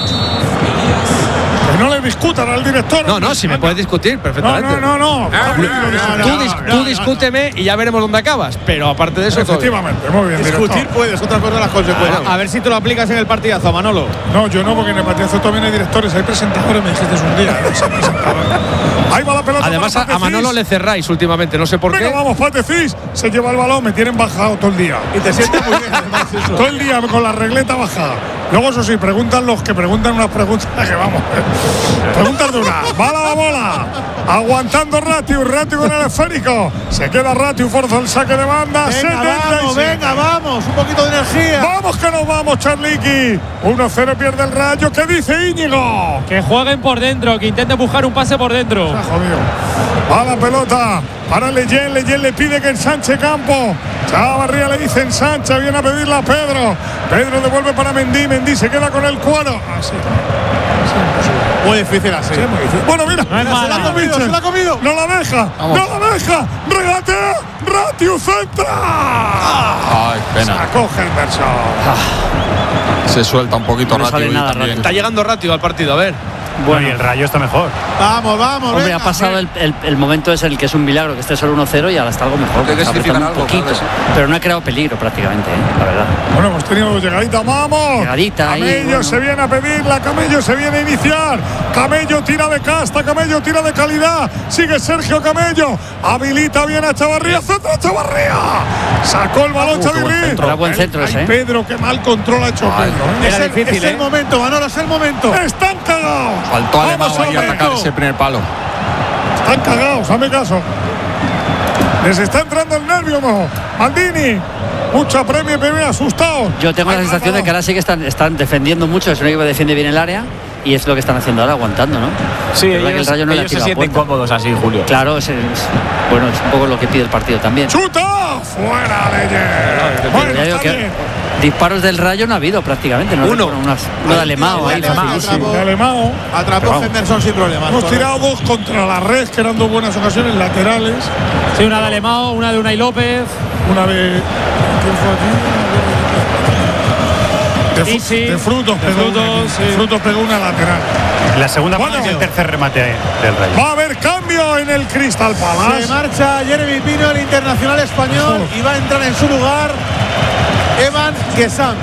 Que no le discutan al director. No, no, si me puedes discutir No, perfectamente. no, no, no. Tú, dis- tú discúteme y ya veremos dónde acabas. Pero aparte de eso, todo bien. Efectivamente, muy bien. Discutir director. puedes, otra cosa las consecuencias. Ah, A ver si te lo aplicas en el partidazo, Manolo. No, yo no, porque en el partidazo también hay directores, hay presentadores, me dijiste un día. ¿no? Hay presentadores. Ahí va la pelota. Además, a, para a Manolo Patecís. le cerráis últimamente, no sé por Venga, qué. vamos, Patecís. Se lleva el balón, me tienen bajado todo el día. Y te sientes muy bien, además, eso. Todo el día con la regleta bajada. Luego, eso sí, preguntan los que preguntan unas preguntas que vamos. Preguntas duras. Bala la bola. Aguantando Ratiu. Ratiu con el esférico. Se queda Ratiu, forza el saque de banda. Venga, setenta y vamos, siete. venga, vamos. Un poquito de energía. Vamos que nos vamos, Charliqui. uno cero pierde el Rayo. ¿Qué dice Íñigo? Que jueguen por dentro, que intenten buscar un pase por dentro. Se ha jodido. Va la pelota para Leyen. Leyen le pide que ensanche campo. Chavarría le dice ensancha. Viene a pedirla a Pedro. Pedro devuelve para Mendy. Mendy se queda con el cuero. Así. Muy difícil así. muy difícil. Bueno, mira. No es se mala. la ha comido, Mitchell. se la ha comido. No la deja. Vamos. No la deja. Regatea. Ratiu centra. Ay, pena. Sacó Henderson. Se suelta un poquito No sale rápido y nada también. Está llegando rápido al partido, a ver. Bueno, y el Rayo está mejor. Vamos, vamos. Hombre, venga, ha pasado el, el, el momento ese en el que es un milagro que esté solo uno cero y ahora está algo mejor. Hay que Está significar apretando un algo, poquito, claro que sí. pero no ha creado peligro prácticamente, ¿eh? La verdad. Bueno, hemos tenido llegadita, vamos. Llegadita ahí, Camello bueno. se viene a pedirla, Camello se viene a iniciar. Camello tira de casta, Camello tira de calidad. Sigue Sergio Camello. Habilita bien a Chavarría, centra Chavarría. Sacó el balón Uh, qué buen Chavarría. centro. Era buen centro ese, Ay, ¿eh? Pedro, qué mal control ha hecho Ay, Pedro. ¿eh? Es Es, el, el, es el momento, Manolo, es el momento. están cagados. Faltó a Alemán Vamos, ahí a atacar Alberto. ese primer palo. Están cagados, hazme caso. Les está entrando el nervio, mo. Maldini. Mucha premio, bebé, asustados. Yo tengo Ay, la sensación vamos. de que ahora sí que están, están defendiendo mucho. Es un equipo que defiende bien el área y es lo que están haciendo ahora, aguantando, ¿no? Sí, Es verdad que ellos, el Rayo no le ha ellos se tirado a sienten puerta. cómodos así, Julio. Claro, es, es- bueno, es un poco lo que pide el partido también. ¡Chuta! ¡Fuera, Leyen! Pero Bueno, ya digo está que bien. disparos del Rayo no ha habido prácticamente. No Uno. recuerdo unas, uno de Alemão de ahí, Alemão, facilísimo. De Alemão. Atrapó Henderson sin problemas. Hemos correcto. tirado dos contra la red, que eran dos buenas ocasiones laterales. Sí, una de Alemão, una de Unai López. Una de. ¿Quién fue aquí? De, Sí, sí. de frutos, De pegó frutos, una, sí. de frutos pegó una lateral. La segunda Bueno. parte es el tercer remate del Rayo. Va a haber cambio en el Crystal Palace. Se marcha Jeremy Pino, el internacional español, y va a entrar en su lugar Evan Guessam.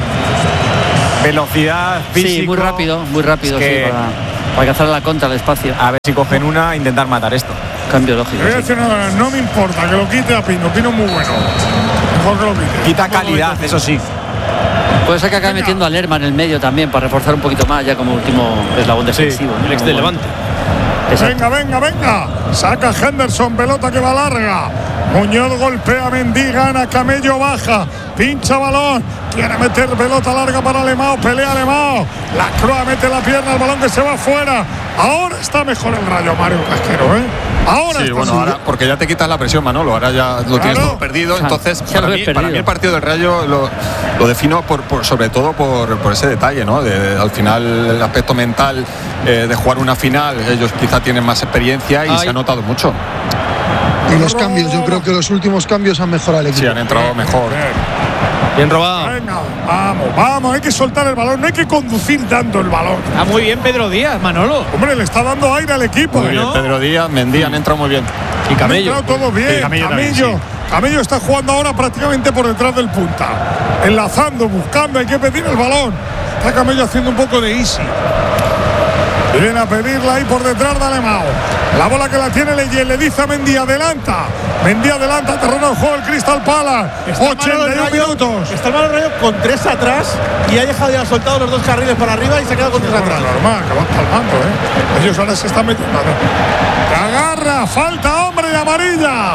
Velocidad, físico. Sí, muy rápido, muy rápido, Es que- sí, para, para alcanzar la contra al espacio. A ver si cogen una e intentar matar esto. Cambio lógico. Le voy a sí. decir nada, no me importa que lo quite a Pino. Pino es muy bueno. Mejor que lo quite. Quita calidad, eso sí. Puede ser que acabe metiendo a Lerma en el medio también para reforzar un poquito más, ya como último eslabón defensivo. ¿no? El ex de Como- Levante. Venga, Exacto. venga, venga. Saca Henderson, pelota que va larga. Muñoz golpea a Mendy, gana, Camello baja, pincha balón, quiere meter pelota larga para Alemão, pelea Alemão. La Croa mete la pierna, el balón que se va fuera. Ahora está mejor el Rayo, Mario Casquero, ¿eh? Ahora Sí, está bueno, ahora, porque ya te quitas la presión, Manolo, ahora ya lo tienes Claro. todo perdido, Ya, entonces ya para lo mí, he para perdido. mí el partido del Rayo lo, lo defino por, por- sobre todo por, por ese detalle, ¿no? De, al final el aspecto mental eh, de jugar una final, ellos quizá tienen más experiencia y Ay. se ha notado mucho. Y los cambios, yo creo que los últimos cambios han mejorado el equipo. Sí, han entrado mejor. Bien robado. Venga, vamos, vamos, hay que soltar el balón, no hay que conducir dando el balón. Está muy bien Pedro Díaz, Manolo. Hombre, le está dando aire al equipo. Muy bien, ¿no? Pedro Díaz, Mendy han entrado muy bien. Y Han Camello. entrado todos bien. Sí, Camello también, Camello, sí. Camello está jugando ahora prácticamente por detrás del punta. Enlazando, buscando, hay que pedir el balón. Está Camello haciendo un poco de easy. Viene a pedirla ahí por detrás de Alemão. La bola que la tiene Leyen, le dice a Mendy, adelanta. Mendy adelanta, terreno de juego el Crystal Palace. Está el ochenta y un Rayo- minutos. Está el Malo Rayo con tres atrás y ha dejado ya soltado los dos carriles para arriba y se ha quedado con tres atrás. Normal, que van palmando, ¿eh? Ellos ahora se están metiendo. Te agarra, falta, hombre, y amarilla.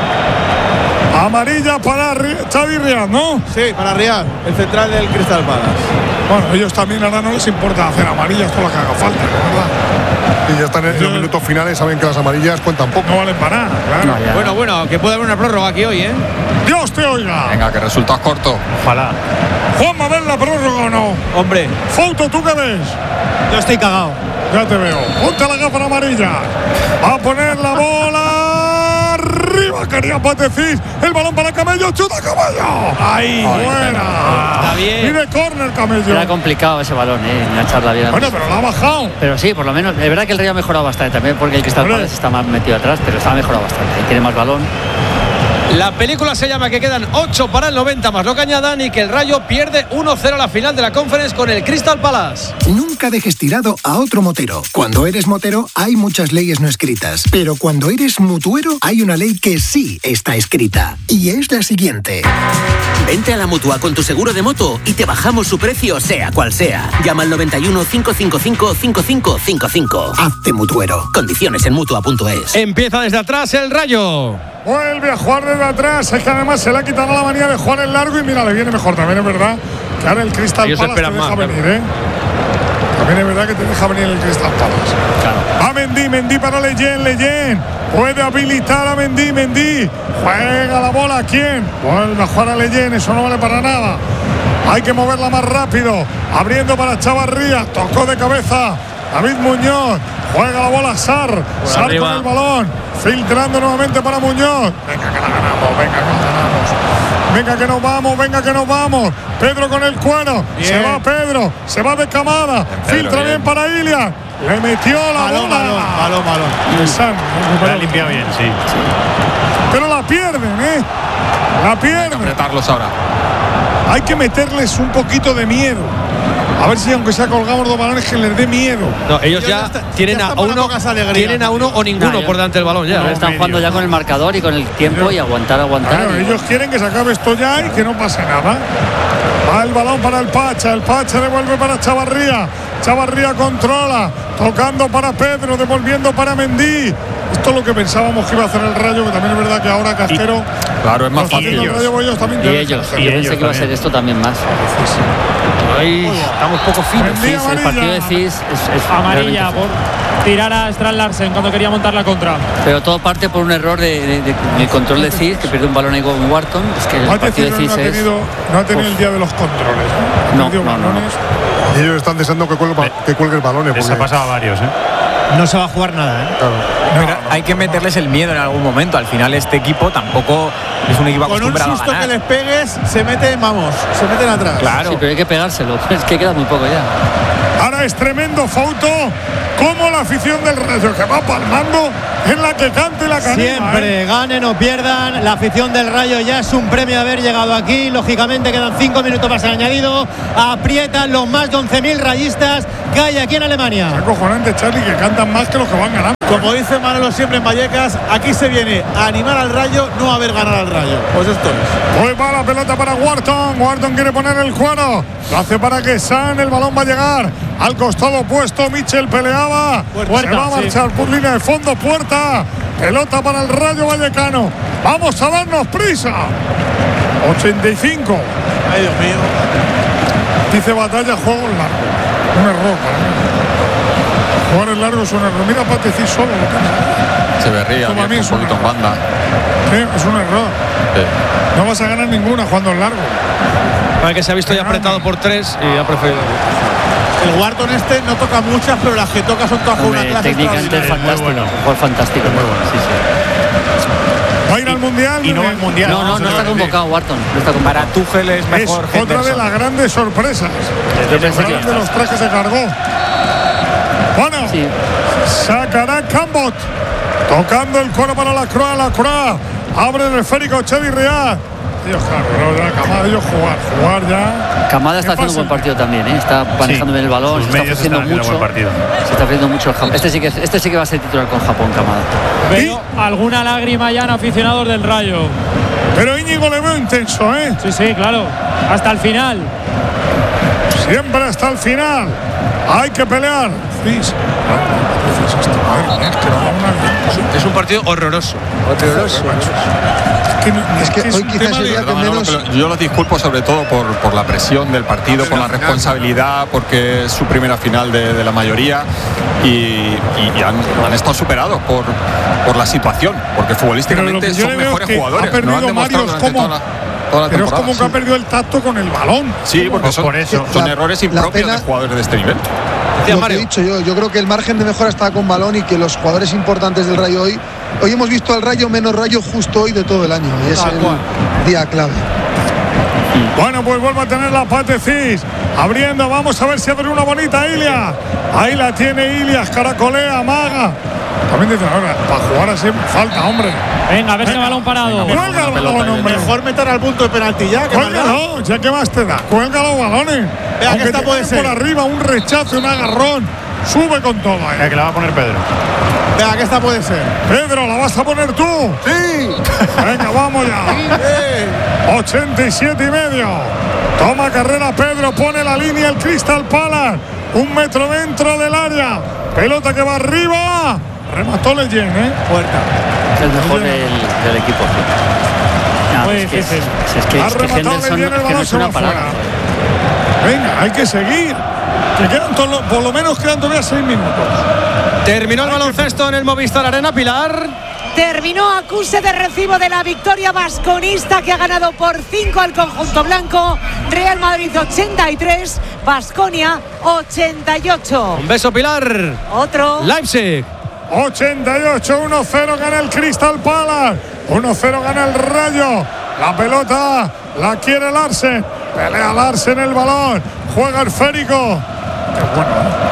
Amarilla para Ri- Xavi Riad, ¿no? Sí, para Riad, el central del Crystal Palace. Bueno, ellos también ahora no les importa hacer amarillas por lo que haga falta, ¿verdad? Y ya están en los minutos finales, saben que las amarillas cuentan poco. No valen para nada, claro. No, ya. Bueno, bueno, que puede haber una prórroga aquí hoy, ¿eh? Dios te oiga. Venga, que resultados cortos. Ojalá. Juanma, ¿ves la prórroga o no? Hombre, Foto, ¿tú qué ves? yo estoy cagado. Ya te veo. Ponte la gafa amarilla. Va a poner la bola arriba. Quería Patecís. El balón para Camello. Chuta Camello. Ahí. Buena. Está bien. Y de córner Camello. Era complicado ese balón, ¿eh? Engancharla bien. Bueno, pero la ha bajado. Pero sí, por lo menos, es verdad que el Rayo ha mejorado bastante también, porque el Crystal Hombre. Palace está más metido atrás, pero está mejorado bastante. Tiene más balón. La película se llama que quedan ocho para el noventa más lo que añadan y que el Rayo pierde uno cero a la final de la Conference con el Crystal Palace. Nunca dejes tirado a otro motero. Cuando eres motero hay muchas leyes no escritas, pero cuando eres mutuero hay una ley que sí está escrita y es la siguiente. Vente a la Mutua con tu seguro de moto y te bajamos su precio sea cual sea. Llama al noventa y uno, cinco cinco cinco, cinco cinco cinco cinco. Hazte mutuero. Condiciones en mutua punto es. Empieza desde atrás el Rayo. Vuelve a jugar desde atrás. Es que además se le ha quitado la manía de jugar en largo y mira, le viene mejor. También es verdad que ahora el Crystal Ellos Palace te esperan deja más, venir, ¿eh? También es verdad que te deja venir el Crystal Palace. Va Mendy, Mendy para Leyen, Leyen. Puede habilitar a Mendy, Mendy. Juega la bola, ¿a quién? Vuelve a jugar a Leyen, eso no vale para nada. Hay que moverla más rápido. Abriendo para Chavarría. Tocó de cabeza David Muñoz. Juega la bola Sar. Sar arriba. con el balón. Filtrando nuevamente para Muñoz. Venga que la ganamos, venga que la ganamos. Venga que nos vamos, venga que nos vamos. Pedro con el cuero. Bien. Se va Pedro. Se va de camada. Pedro, Filtra bien, bien. para Ilian. Le metió la Balón, bola. balón, balón, balón. Y el San La recuperó. ha limpiado bien, sí. Pero la pierden, ¿eh? La Hay que pierden. apretarlos ahora. Hay que meterles un poquito de miedo. A ver si aunque sea colgamos dos balones que les dé miedo. No, ellos Ellos ya, ya está- tienen ya a están para uno, pocas alegrías. tienen a uno o ninguno No, ya- por delante del balón ya. Ahora ¿eh? están jugando ya con el marcador y con el tiempo y aguantar, aguantar. Claro, y- ellos quieren que se acabe esto ya y que no pase nada. Va el balón para el Pacha, el Pacha devuelve para Chavarría. Chavarría controla, tocando para Pedro, devolviendo para Mendy. Esto es lo que pensábamos que iba a hacer el Rayo, que también es verdad que ahora Casquero. Claro, es más lo está fácil. haciendo el Rayo, pues ellos también Y tienen ellos, que yo hacer. pensé que iba a ser esto también más. Ahí estamos poco finos. Mendy, Cis, el partido de amarilla. Cis es, es Amarilla realmente- por tirar a Strand Larsen cuando quería montar la contra. Pero todo parte por un error de, de- de- del control de Cis, que pierde un balón ahí con Wharton. Es que el Mate partido de Ciro no Cis ha es. tenido, no ha tenido el día de los controles. ¿eh? Ha No, perdido no, no, no. balones. Y ellos están deseando que cuelgue, que cuelgue balones. Les ha porque- pasado a varios, ¿eh? No se va a jugar nada, ¿eh? Claro. Pero hay que meterles el miedo en algún momento. Al final este equipo tampoco Es un equipo con un acostumbrado a susto ganar. que les pegues, se meten, vamos, se meten atrás. Claro. Sí, pero hay que pegárselo. Es que queda muy poco ya. Ahora es tremendo Fouto, como la afición del Rayo que va palmando en la que cante la canela. Siempre, ¿eh? ganen o pierdan, la afición del Rayo ya es un premio haber llegado aquí. Lógicamente quedan cinco minutos más añadido. Aprietan los más de once mil rayistas que hay aquí en Alemania. Es acojonante, Charlie, que cantan más que los que van ganando. Como dice Manolo siempre en Vallecas, aquí se viene a animar al Rayo, no a ver ganar al Rayo. Pues esto es. Pues va la pelota para Wharton. Wharton quiere poner el cuero. Lo hace para que San. El balón va a llegar al costado opuesto. Mitchell peleaba. Puerta, se va a marchar sí. por línea de fondo. Puerta. Pelota para el Rayo Vallecano. Vamos a darnos prisa. ochenta y cinco. Ay, Dios mío. Dice Batalla, juego en largo. Un error para mí. Jugar en largo es un error. Mira, Pateci solo lo que Se berría Como a mí un es un poquito en banda. Sí, es un error. Sí. No vas a ganar ninguna jugando en largo. Para que se ha visto ya apretado por tres y ha preferido. El Wharton este no toca muchas, pero las que toca son todas con una Hombre, clase técnicamente extraordinaria. fantástico. Bueno. Un jugador fantástico. Muy bueno. Sí, sí. Va a ir al Mundial. Y no va al Mundial. No, no, no está convocado Wharton. No está convocado. Para Tuchel es Es mejor otra de Henderson. las grandes sorpresas. Yo pensé que De los tres que se cargó. Bueno, Sí. sacará Cambot. Tocando el coro para la Croa. La Croa abre el esférico Chevy Real. Dios, claro, pero ya acaba de ellos jugar. Jugar ya. Camada está ¿Qué haciendo un buen pasa? partido también, ¿eh? Está manejando bien el balón, sus se está medios ofreciendo están haciendo mucho. buen partido. Se está ofreciendo mucho el Japón. Este sí que este sí que va a ser titular con Japón, Camada. Veo alguna lágrima ya en aficionados del Rayo. Pero Íñigo le veo intenso, ¿eh? Sí, sí, claro. Hasta el final. Siempre hasta el final. Hay que pelear. Fis. Es un partido horroroso. Horroroso. Es que hoy quizás es el día que Perdón, menos. Manolo, pero yo los disculpo sobre todo por, por la presión del partido, por la responsabilidad, porque es su primera final de, de la mayoría y, y- y han, han estado superados por, por la situación, porque futbolísticamente yo son le veo mejores es que jugadores. ha perdido Lo han demostrado Mario, es durante como- toda la, toda la Pero es temporada. como que ha perdido el tacto con el balón. Sí, porque son, Por eso. son La- errores la impropios pena- de jugadores de este nivel. Lo que he dicho yo, yo creo que el margen de mejora está con balón y que los jugadores importantes del Rayo hoy, hoy hemos visto al Rayo menos Rayo justo hoy de todo el año y es Tal el cual. día clave. Bueno, pues vuelve a tener la Pateci. Abriendo, vamos a ver si abre una bonita Ilia. Ahí la tiene Ilias, caracolea, maga. También dice, ahora, para jugar así, falta, hombre. Venga, a ver ese balón parado. Cuelga el balón, hombre. Mejor meter al punto de penalti ya. Que mandar. Cuélgalo, ya que más te da. Cuelga los balones. Vea, Aunque que esta te puede quede ser. por arriba, un rechazo, un agarrón. Sube con todo Eh, ahí. que la va a poner Pedro. Vea, que esta puede ser. Pedro, ¿la vas a poner tú? Sí. Venga, vamos ya. ochenta y siete y medio. Toma carrera Pedro, pone la línea el Crystal Palace. Un metro dentro del área. Pelota que va arriba. Remató Leyen, ¿eh? Puerta. Es el mejor del, del equipo. No, Muy es que, es, difícil. es que, Ha es que rematado Henderson Leyen, el es que no balón es se una va parada. fuera. Venga, hay que seguir. Que quedan todo lo- por lo menos quedan todavía seis minutos. Terminó el baloncesto en el Movistar Arena, Pilar. Terminó acuse de recibo de la victoria vasconista que ha ganado por cinco al conjunto blanco. Real Madrid ochenta y tres, Baskonia ochenta y ocho. Un beso, Pilar. Otro. Leipzig. ochenta y ocho, uno cero gana el Crystal Palace. uno cero gana el Rayo. La pelota la quiere Larsen. Pelea Larsen el balón. Juega el esférico. Qué bueno.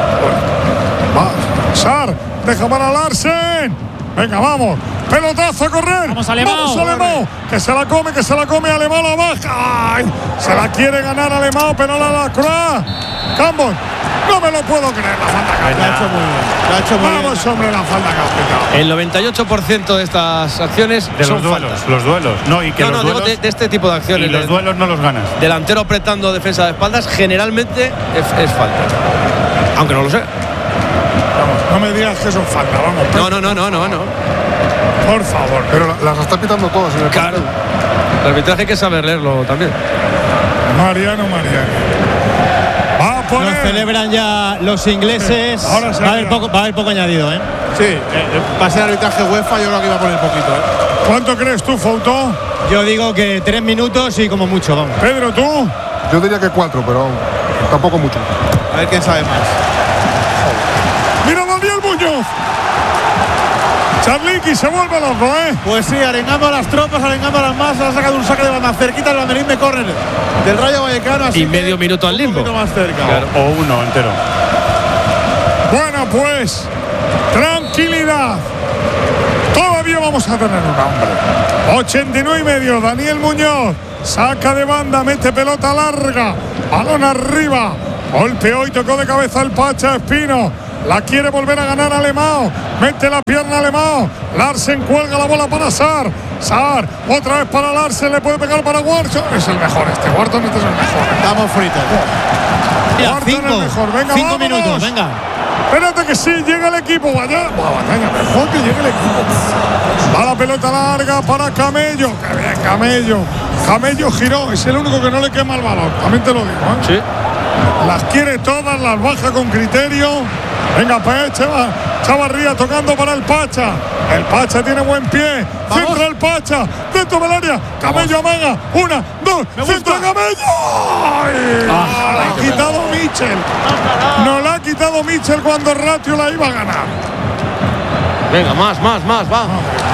Va. Sar. Deja para Larsen. Venga, vamos. Pelotazo a correr. Vamos, Alemão. Vamos, Alemão. Que se la come, que se la come. Alemão la baja. Ay, se la quiere ganar Alemão, pero la la Croa. Cambon. No me lo puedo creer. La falta que La ha hecho muy bien. La ha hecho muy bien. Vamos, hombre, la falta que ha aplicado. El noventa y ocho por ciento de estas acciones De son los duelos. faltas. Los duelos. No, y que No, los no, digo duelos. de, de este tipo de y acciones. los de- duelos no los ganas. delantero apretando defensa de espaldas, generalmente es, es falta. Aunque no lo sé. Vamos, no me digas que son falta, vamos. No, no, no, no, no, no. Por favor. Pero la- las está pitando todas en el Claro. partido. El arbitraje hay que saber leerlo también. Mariano, Mariano. Va a Lo poner. celebran ya los ingleses. Ahora se va, a haber ha poco, va a haber poco añadido, ¿eh? Sí, eh, va a ser arbitraje UEFA. Yo creo que iba a poner poquito. ¿eh? ¿Cuánto crees tú, Foutó? Yo digo que tres minutos y como mucho, vamos. Pedro, tú. Yo diría que cuatro, pero tampoco mucho. A ver quién sabe más. Mira Daniel Muñoz. Charliqui se vuelve loco, ¿eh? Pues sí, arengando a las tropas, arengando a las masas, ha sacado un saque de banda cerquita el banderín de córner del Rayo Vallecano. Así y medio minuto al limbo. Un poquito más cerca. Claro, o uno entero. Bueno, pues, tranquilidad. Todavía vamos a tener un hombre. ochenta y nueve y medio, Daniel Muñoz. Saca de banda, mete pelota larga. Balón arriba. Golpeó y tocó de cabeza el Pacha Espino. La quiere volver a ganar Alemão. Mete la pierna Alemão. Larsen cuelga la bola para Sar. Sar, otra vez para Larsen. Le puede pegar para Wharton. Es el mejor este. Wharton este es el mejor. Estamos fritos. Wharton cinco, es mejor. Venga, cinco vámonos. minutos, venga. Espérate que sí, llega el equipo. Vaya, vaya, mejor que llegue el equipo. Va la pelota larga para Camello. Que bien, Camello. Camello giró. Es el único que no le quema el balón. También te lo digo, ¿eh? Sí. Las quiere todas, las baja con criterio. Venga, pues, Chava, Chavarría tocando para el Pacha. El Pacha tiene buen pie. Vamos. Centra el Pacha. Dentro del área. Camello amaga. Una, dos. Centra Camello. ¡Ay! Ah, la ha quitado Michel. No la ha quitado Michel cuando Ratio la iba a ganar. Venga, más, más, más, va.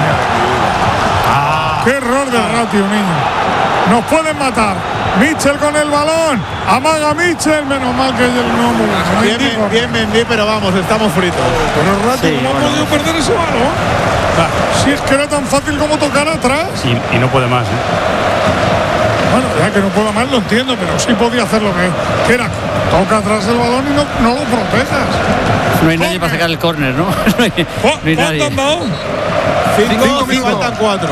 Ah, qué error de Ratio, niño. Nos pueden matar. Michel con el balón. Amaga Michel. Menos mal que él no no Bien, bien, bien Mendy, pero vamos, estamos fritos. Pero Ratio Sí, no bueno. ha podido perder ese balón. Si es que era tan fácil como tocar atrás. Y, y no puede más, ¿eh? Bueno, ya que no pueda más lo entiendo, pero sí podía hacer lo que, que era. Toca atrás el balón y no, no lo protejas. No hay nadie para sacar el córner, ¿no? No hay, no hay ¿Cuánto nadie. han dado? Cinco, Cinco cinco, faltan cuatro.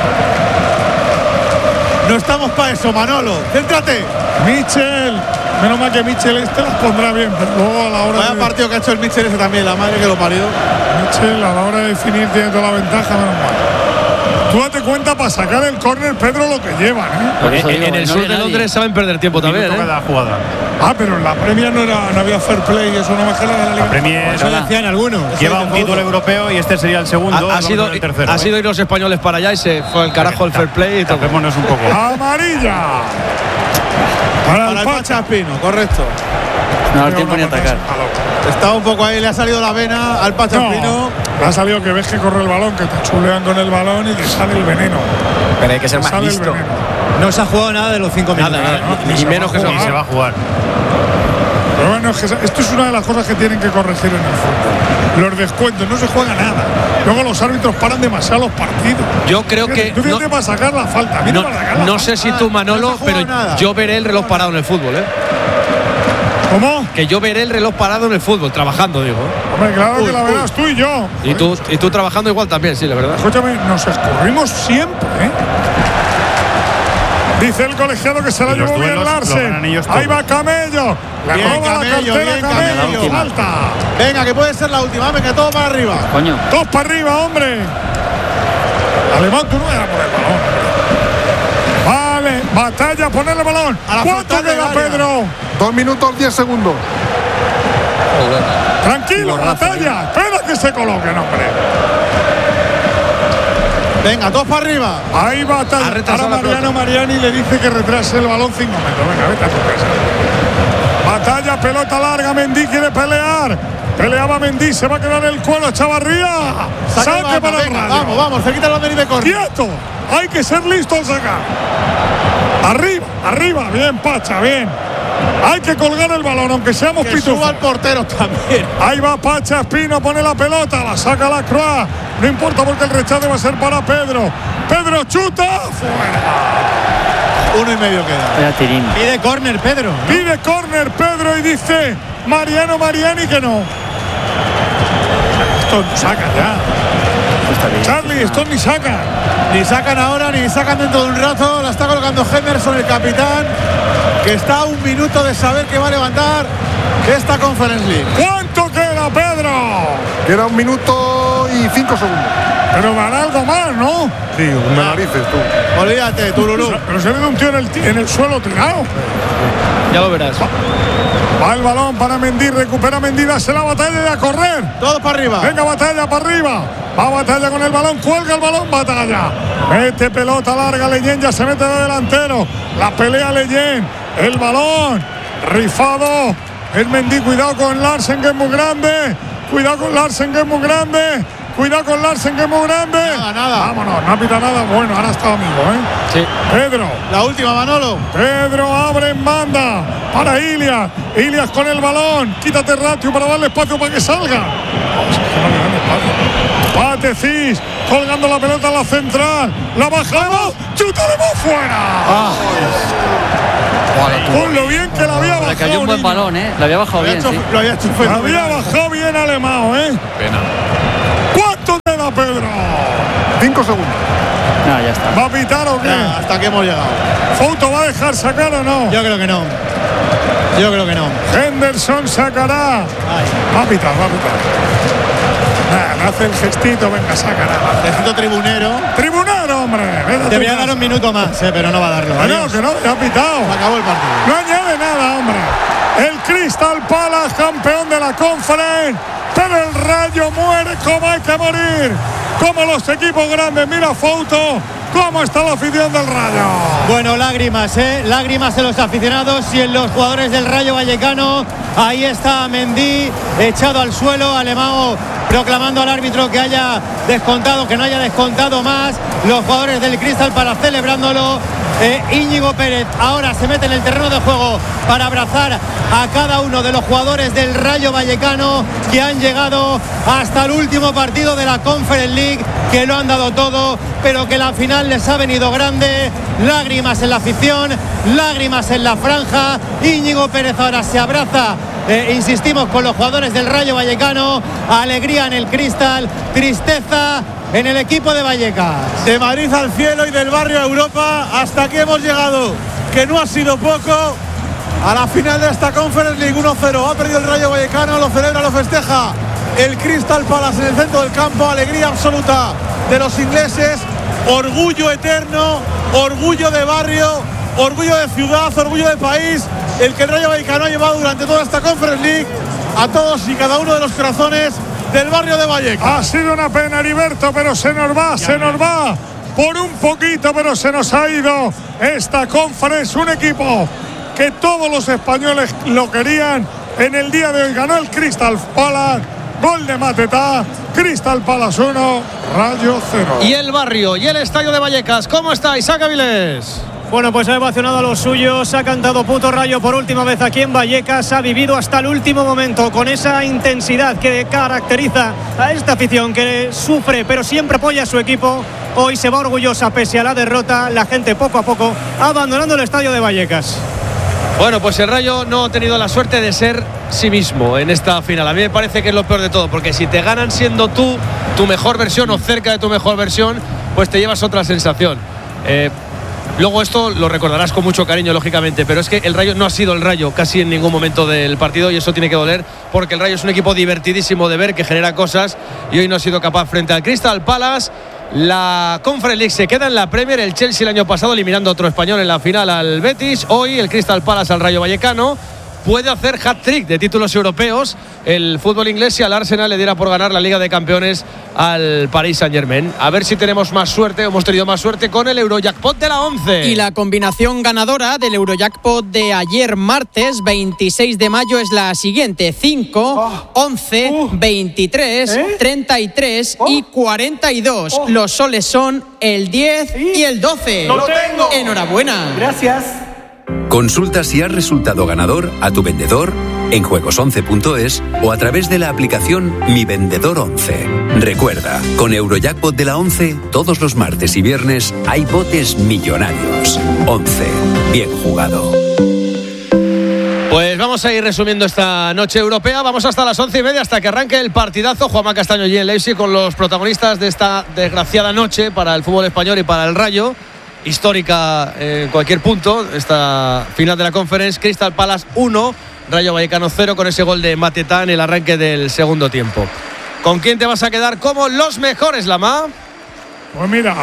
No estamos para eso, Manolo. Céntrate. Michel. Menos mal que Michel este las pondrá bien, pero luego a la hora Vaya de... partido que ha hecho el Michel ese también, la madre que lo parió. Michel a la hora de definir tiene toda la ventaja, menos mal. Tú date cuenta para sacar el córner, Pedro, lo que llevan, ¿eh? Por eso En, digo, en el no sur había de nadie. Londres saben perder tiempo también, Minuto ¿eh? cada jugada. Ah, pero en la Premier no, era, no había fair play, eso no me jala de la liga. La Premier Eso decían algunos. lleva un título europeo y este sería el segundo. Ha, ha vamos sido, con el tercero, ha ¿eh? sido ir los españoles para allá y se fue el carajo el fair play y todo. Tapémonos un poco. Amarilla. Para, Para el Pacha Espino, correcto. No da tiempo ni a atacar. Está un poco ahí, le ha salido la vena al Pacha No, Espino. le ha salido que ves que corre el balón, que te chulean con el balón y te sale el veneno. Pero hay que ser Te más sale el listo. veneno. No se ha jugado nada de los cinco minutos. Nada, nada, Ni ni, se menos va a que Y eso. se va a jugar. Pero bueno, es que esto es una de las cosas que tienen que corregir en el fútbol. Los descuentos, no se juega nada. Luego los árbitros paran demasiado los partidos. Yo creo Fíjate, que Tú no, fíjate para sacar la falta. a mí no no, me para sacar la no falta. sé si tú, Manolo, no se ha jugado pero nada. yo veré el reloj parado en el fútbol, ¿eh? ¿Cómo? Que yo veré el reloj parado en el fútbol, trabajando, digo. Hombre, claro Uy, que la uy. verás tú y yo. Y tú, y tú trabajando igual también, sí, la verdad. Escúchame, nos escurrimos siempre, ¿eh? Dice el colegiado que se la Y los llevó bien duelos lo Larsen. ganan ellos Ahí todos. va Camello. Le Bien, roba Camello, la cartera bien, Camello. Camello. Falta. Venga, que puede ser la última. Venga, todo para arriba. Coño. Dos para arriba, hombre. Alemán, tú no vas a poner el balón. Vale, batalla, poner el balón. A la ¿Cuánto frontal del queda, área. Pedro? Dos minutos, diez segundos. Tranquilo, batalla. Espera que se coloquen, hombre. Venga, dos para arriba. Ahí va Ha retrasado Ahora la Mariano Mariani le dice que retrase el balón cinco metros. Venga, vete a tu casa. Batalla, pelota larga. Mendy quiere pelear. Peleaba Mendy, se va a quedar el cuero. Chavarría. Saca Saque el balón, para el venga, Radio. Vamos, vamos, cerquita el banderín de córner. ¡Quieto! Hay que ser listo al sacar. Arriba, arriba. Bien, Pacha, bien. Hay que colgar el balón, aunque seamos Que pitufos. suba el portero también. Ahí va Pacha Espino, pone la pelota, la saca la Croix. No importa porque el rechace va a ser para Pedro. Pedro chuta. Fuera. Uno y medio queda. Era Tirín. Pide córner, Pedro. Pide córner Pedro y dice Mariano Mariani que no. Esto no saca ya. Charlie, esto ni saca. Ni sacan ahora, ni sacan dentro de un rato. La está colocando Henderson, el capitán, que está a un minuto de saber que va a levantar esta Conference League. ¿Cuánto queda, Pedro? Queda un minuto y cinco segundos. Pero dará algo más, ¿no? Sí, me narices tú. Olvídate, Tururú. Pero se ve un tío en el, en el suelo tirado. Ya lo verás. Va el balón para Mendy, recupera Mendy, dase la batalla y a correr. Todos para arriba. Venga, batalla para arriba. Va batalla con el balón, cuelga el balón, batalla. Mete pelota larga, Leyen ya se mete de delantero. La pelea Leyen. El balón. Rifado. El Mendy, cuidado con Larsen que es muy grande. Cuidado con Larsen que es muy grande. cuidado con Larsen, que es muy grande. Nada, nada. Vámonos, no ha pitado nada. Bueno, ahora está amigo, ¿eh? Sí. Pedro. La última, Manolo. Pedro abre en banda para Ilias. Ilias con el balón. Quítate Ratio para darle espacio para que salga. Vamos, es que no le dan espacio. Patecís colgando la pelota en la central. La bajamos. ¡Chútale fuera! Ah. Con lo bien que la había bajado. Le cayó un buen niño. balón, ¿eh? La había bajado bien. Hecho, Sí. Lo había hecho La había bajado bien Alemão, ¿eh? Pena. ¿Cuánto te da Pedro? Cinco segundos. No, ya está. ¿Va a pitar o qué? Ya, hasta que hemos llegado. ¿Fouto va a dejar sacar o no? Yo creo que no. Yo creo que no. Henderson sacará. Va a pitar, va a pitar. Nah, le hace el gestito, venga, sacará. Necesito tribunero. Tribunero, hombre. Vete a tu Debería casa. dar un minuto más, eh, pero no va a darlo. Que no, Adiós. que no, ya ha pitado. Se acabó el partido. No añade nada, hombre. El Crystal Palace, campeón de la Conference. Pero el Rayo muere como hay que morir. Como los equipos grandes. Mira, Fouto, cómo está la afición del Rayo. Bueno, lágrimas, ¿eh? Lágrimas en los aficionados y en los jugadores del Rayo Vallecano. Ahí está Mendy echado al suelo, Alemão proclamando al árbitro que haya descontado, que no haya descontado más. Los jugadores del Crystal para celebrándolo. Eh, Íñigo Pérez ahora se mete en el terreno de juego para abrazar a cada uno de los jugadores del Rayo Vallecano que han llegado hasta el último partido de la Conference League, que lo han dado todo, pero que la final les ha venido grande. Lágrimas en la afición, lágrimas en la franja. Íñigo Pérez ahora se abraza, eh, insistimos, con los jugadores del Rayo Vallecano. Alegría en el Crystal, tristeza en el equipo de Vallecas. De Madrid al cielo y del barrio a Europa, hasta aquí hemos llegado, que no ha sido poco. A la final de esta Conference League, uno cero. Ha perdido el Rayo Vallecano, lo celebra, lo festeja el Crystal Palace en el centro del campo. Alegría absoluta de los ingleses, orgullo eterno, orgullo de barrio, orgullo de ciudad, orgullo de país, el que el Rayo Vallecano ha llevado durante toda esta Conference League a todos y cada uno de los corazones del barrio de Vallecas. Ha sido una pena, Heriberto, pero se nos va, se nos va por un poquito, pero se nos ha ido esta Conference. Un equipo que todos los españoles lo querían. En el día de hoy ganó el Crystal Palace, gol de Matetá. Crystal Palace uno, Rayo cero. Y el barrio y el estadio de Vallecas, ¿cómo está Isaac Avilés? Bueno, pues ha emocionado a los suyos, ha cantado Puto Rayo por última vez aquí en Vallecas, ha vivido hasta el último momento con esa intensidad que caracteriza a esta afición que sufre pero siempre apoya a su equipo. Hoy se va orgullosa pese a la derrota, la gente poco a poco abandonando el estadio de Vallecas. Bueno, pues el Rayo no ha tenido la suerte de ser sí mismo en esta final. A mí me parece que es lo peor de todo, porque si te ganan siendo tú tu mejor versión o cerca de tu mejor versión, pues te llevas otra sensación. Eh, Luego esto lo recordarás con mucho cariño, lógicamente, pero es que el Rayo no ha sido el Rayo casi en ningún momento del partido y eso tiene que doler, porque el Rayo es un equipo divertidísimo de ver, que genera cosas, y hoy no ha sido capaz frente al Crystal Palace. La Conference League se queda en la Premier. El Chelsea el año pasado eliminando a otro español en la final al Betis. Hoy el Crystal Palace al Rayo Vallecano. Puede hacer hat-trick de títulos europeos el fútbol inglés si al Arsenal le diera por ganar la Liga de Campeones al Paris Saint-Germain. A ver si tenemos más suerte, hemos tenido más suerte con el Eurojackpot de la once. Y la combinación ganadora del Eurojackpot de ayer martes veintiséis de mayo es la siguiente: cinco, once, veintitrés, treinta y tres y cuarenta y dos. Los soles son el diez y el doce. ¡Lo tengo! Enhorabuena. Gracias. Consulta si has resultado ganador a tu vendedor en juegos once punto es o a través de la aplicación Mi Vendedor once. Recuerda, con Eurojackpot de la once, todos los martes y viernes hay botes millonarios. once. Bien jugado. Pues vamos a ir resumiendo esta noche europea. Vamos hasta las once y media, hasta que arranque el partidazo. Juanma Castaño y en Leipzig con los protagonistas de esta desgraciada noche para el fútbol español y para el Rayo. Histórica en cualquier punto, esta final de la Conference. Crystal Palace uno, Rayo Vallecano cero, con ese gol de Matetá en el arranque del segundo tiempo. ¿Con quién te vas a quedar como los mejores, Lama? Pues mira,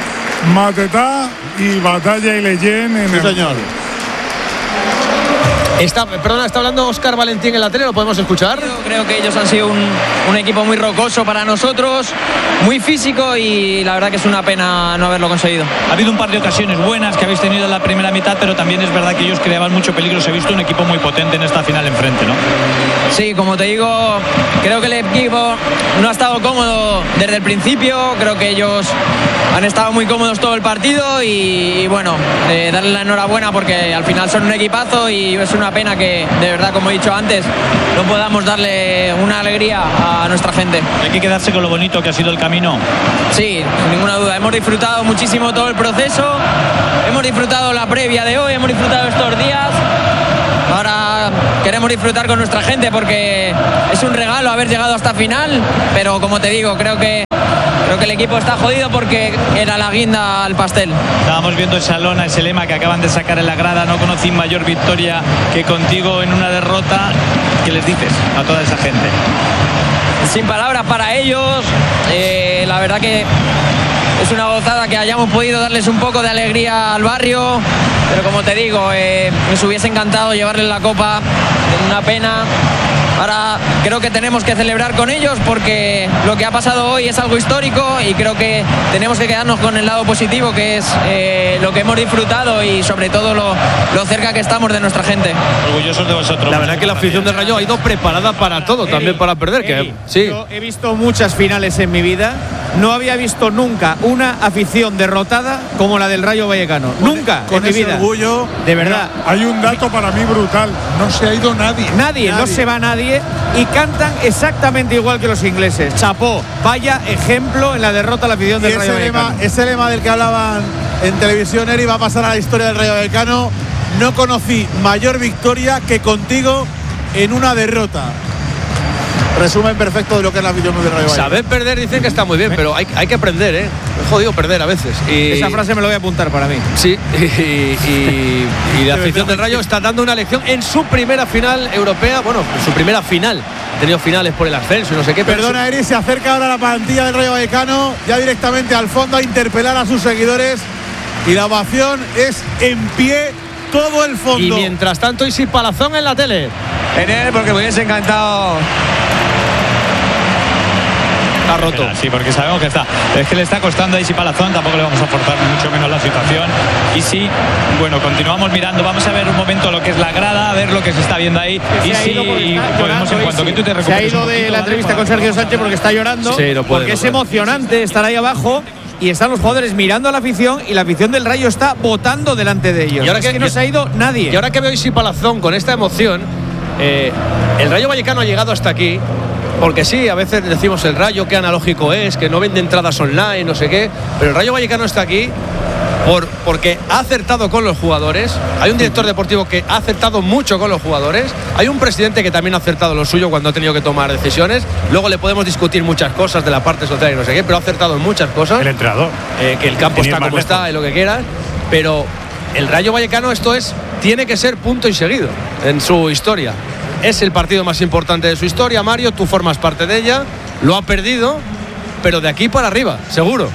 Matetá y Batalla y Leyen en sí, el... señor. Está, perdona, está hablando Óscar Valentín en la tele, ¿lo podemos escuchar? Yo creo que ellos han sido un, un equipo muy rocoso para nosotros, muy físico, y la verdad que es una pena no haberlo conseguido. Ha habido un par de ocasiones buenas que habéis tenido en la primera mitad, pero también es verdad que ellos creaban mucho peligro. Se ha visto un equipo muy potente en esta final enfrente, ¿no? Sí, como te digo, creo que el equipo no ha estado cómodo desde el principio. Creo que ellos han estado muy cómodos todo el partido y, y bueno, eh, darle la enhorabuena porque al final son un equipazo y es una pena que, de verdad, como he dicho antes, no podamos darle una alegría a nuestra gente. Hay que quedarse con lo bonito que ha sido el camino. Sí, sin ninguna duda. Hemos disfrutado muchísimo todo el proceso, hemos disfrutado la previa de hoy, hemos disfrutado estos días. Ahora queremos disfrutar con nuestra gente porque es un regalo haber llegado hasta final, pero como te digo, creo que Creo que el equipo está jodido porque era la guinda al pastel. Estábamos viendo esa lona, ese lema que acaban de sacar en la grada. No conocí mayor victoria que contigo en una derrota. ¿Qué les dices a toda esa gente? Sin palabras para ellos. Eh, la verdad que es una gozada que hayamos podido darles un poco de alegría al barrio. Pero como te digo, eh, nos hubiese encantado llevarles la copa. Una pena. Ahora creo que tenemos que celebrar con ellos porque lo que ha pasado hoy es algo histórico y creo que tenemos que quedarnos con el lado positivo, que es eh, lo que hemos disfrutado y sobre todo lo, lo cerca que estamos de nuestra gente. Orgullosos de vosotros. La verdad que la afición del Rayo ha ido preparada para todo, Eri, también para perder. Eri, que, sí. Yo he visto muchas finales en mi vida. No había visto nunca una afición derrotada como la del Rayo Vallecano. Con nunca con en ese mi vida. orgullo. De verdad. Hay un dato para mí brutal. No se ha ido nadie. Nadie, nadie. No se va nadie. Y cantan exactamente igual que los ingleses. Chapó, vaya ejemplo en la derrota a la afición del Rayo Vallecano. Lema, ese lema del que hablaban en televisión, Eri, va a pasar a la historia del Rayo Vallecano. No conocí mayor victoria que contigo en una derrota. Resumen perfecto de lo que es la afición del Rayo Vallecano. Saber perder dicen que está muy bien, pero hay, hay que aprender, ¿eh? Es jodido perder a veces. Y esa frase me lo voy a apuntar para mí. Sí, y, y, y la afición del Rayo está dando una lección en su primera final europea, bueno, en su primera final. Ha tenido finales por el ascenso y no sé qué. Perdona, Eri, se acerca ahora la plantilla del Rayo Vallecano, ya directamente al fondo a interpelar a sus seguidores y la ovación es en pie todo el fondo. Y mientras tanto, Isi Palazón en la tele. Genial, porque me hubiese encantado. Está roto. Sí, porque sabemos que está. Es que le está costando a Isi Palazón, tampoco le vamos a forzar mucho menos la situación. Y sí, bueno, continuamos mirando. Vamos a ver un momento lo que es la grada, a ver lo que se está viendo ahí. Y sí, y podemos, en cuanto que tú te recuperes. Se ha ido un de poquito, la ¿vale? entrevista con Sergio Sánchez porque está llorando. Sí, no puede, porque no es puede. emocionante estar ahí abajo. Y están los jugadores mirando a la afición y la afición del Rayo está votando delante de ellos. Y ahora es que, que no se ha ido nadie. Y ahora que veo a Isi Palazón con esta emoción, eh, el Rayo Vallecano ha llegado hasta aquí. Porque sí, a veces decimos el Rayo, qué analógico es, que no vende entradas online, no sé qué. Pero el Rayo Vallecano está aquí por, porque ha acertado con los jugadores. Hay un director deportivo que ha acertado mucho con los jugadores. Hay un presidente que también ha acertado lo suyo cuando ha tenido que tomar decisiones. Luego le podemos discutir muchas cosas de la parte social y no sé qué, pero ha acertado en muchas cosas. El entrenador. Eh, que el campo Sin ir está más como lejos. está y lo que quieras. Pero el Rayo Vallecano, esto es, tiene que ser punto y seguido en su historia. Es el partido más importante de su historia, Mario, tú formas parte de ella, lo ha perdido, pero de aquí para arriba, seguro.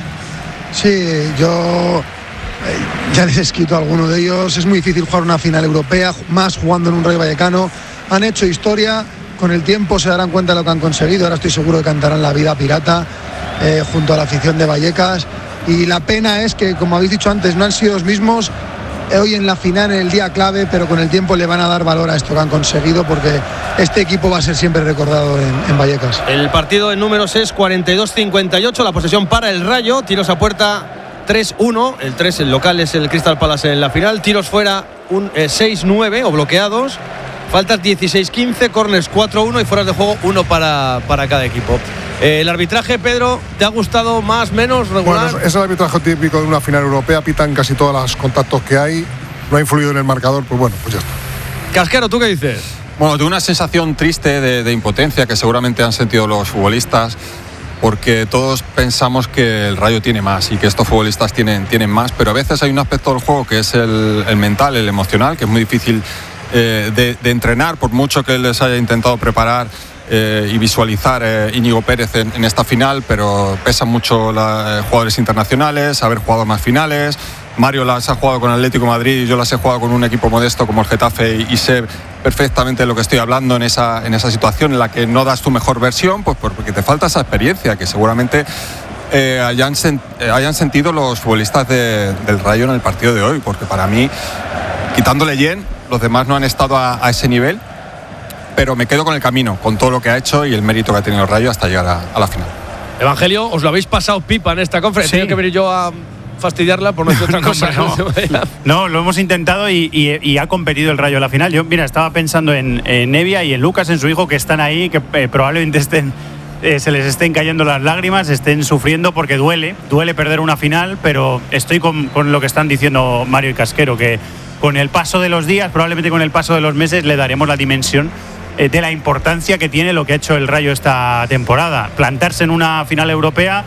Sí, yo eh, ya les he escrito a alguno de ellos, es muy difícil jugar una final europea, más jugando en un Rayo Vallecano, han hecho historia, con el tiempo se darán cuenta de lo que han conseguido, ahora estoy seguro que cantarán La Vida Pirata eh, junto a la afición de Vallecas, y la pena es que, como habéis dicho antes, no han sido los mismos hoy en la final, en el día clave, pero con el tiempo le van a dar valor a esto que han conseguido porque este equipo va a ser siempre recordado en, en Vallecas. El partido en números es cuarenta y dos cincuenta y ocho, la posesión para el Rayo, tiros a puerta tres uno, el tres, el local es el Crystal Palace en la final, tiros fuera un eh, seis nueve o bloqueados, faltas dieciséis quince, corners cuatro uno y fueras de juego uno para, para cada equipo. Eh, el arbitraje, Pedro, ¿te ha gustado más, menos, regular? Bueno, es el arbitraje típico de una final europea, pitan casi todos los contactos que hay, no ha influido en el marcador, pues bueno, pues ya está. Casquero, ¿tú qué dices? Bueno, de una sensación triste de, de impotencia que seguramente han sentido los futbolistas, porque todos pensamos que el Rayo tiene más y que estos futbolistas tienen, tienen más, pero a veces hay un aspecto del juego que es el, el mental, el emocional, que es muy difícil eh, de, de entrenar, por mucho que les haya intentado preparar eh, y visualizar eh, Íñigo Pérez en, en esta final, pero pesan mucho los eh, jugadores internacionales, haber jugado más finales. Mario las ha jugado con Atlético de Madrid y yo las he jugado con un equipo modesto como el Getafe y, y sé perfectamente de lo que estoy hablando en esa, en esa situación en la que no das tu mejor versión, pues porque te falta esa experiencia que seguramente eh, hayan, sen, eh, hayan sentido los futbolistas de, del Rayo en el partido de hoy, porque para mí, quitándole Yen, los demás no han estado a, a ese nivel, pero me quedo con el camino, con todo lo que ha hecho y el mérito que ha tenido el Rayo hasta llegar a, a la final. Evangelio, os lo habéis pasado pipa en esta conferencia. Sí. Tengo que venir yo a fastidiarla por no decir otra no, cosa. No, no, lo hemos intentado y, y, y ha competido el Rayo en la final. Yo, mira, estaba pensando en, en Nevia y en Lucas, en su hijo, que están ahí, que eh, probablemente estén, eh, se les estén cayendo las lágrimas, estén sufriendo porque duele, duele perder una final, pero estoy con, con lo que están diciendo Mario y Casquero, que con el paso de los días, probablemente con el paso de los meses, le daremos la dimensión de la importancia que tiene lo que ha hecho el Rayo esta temporada. Plantarse en una final europea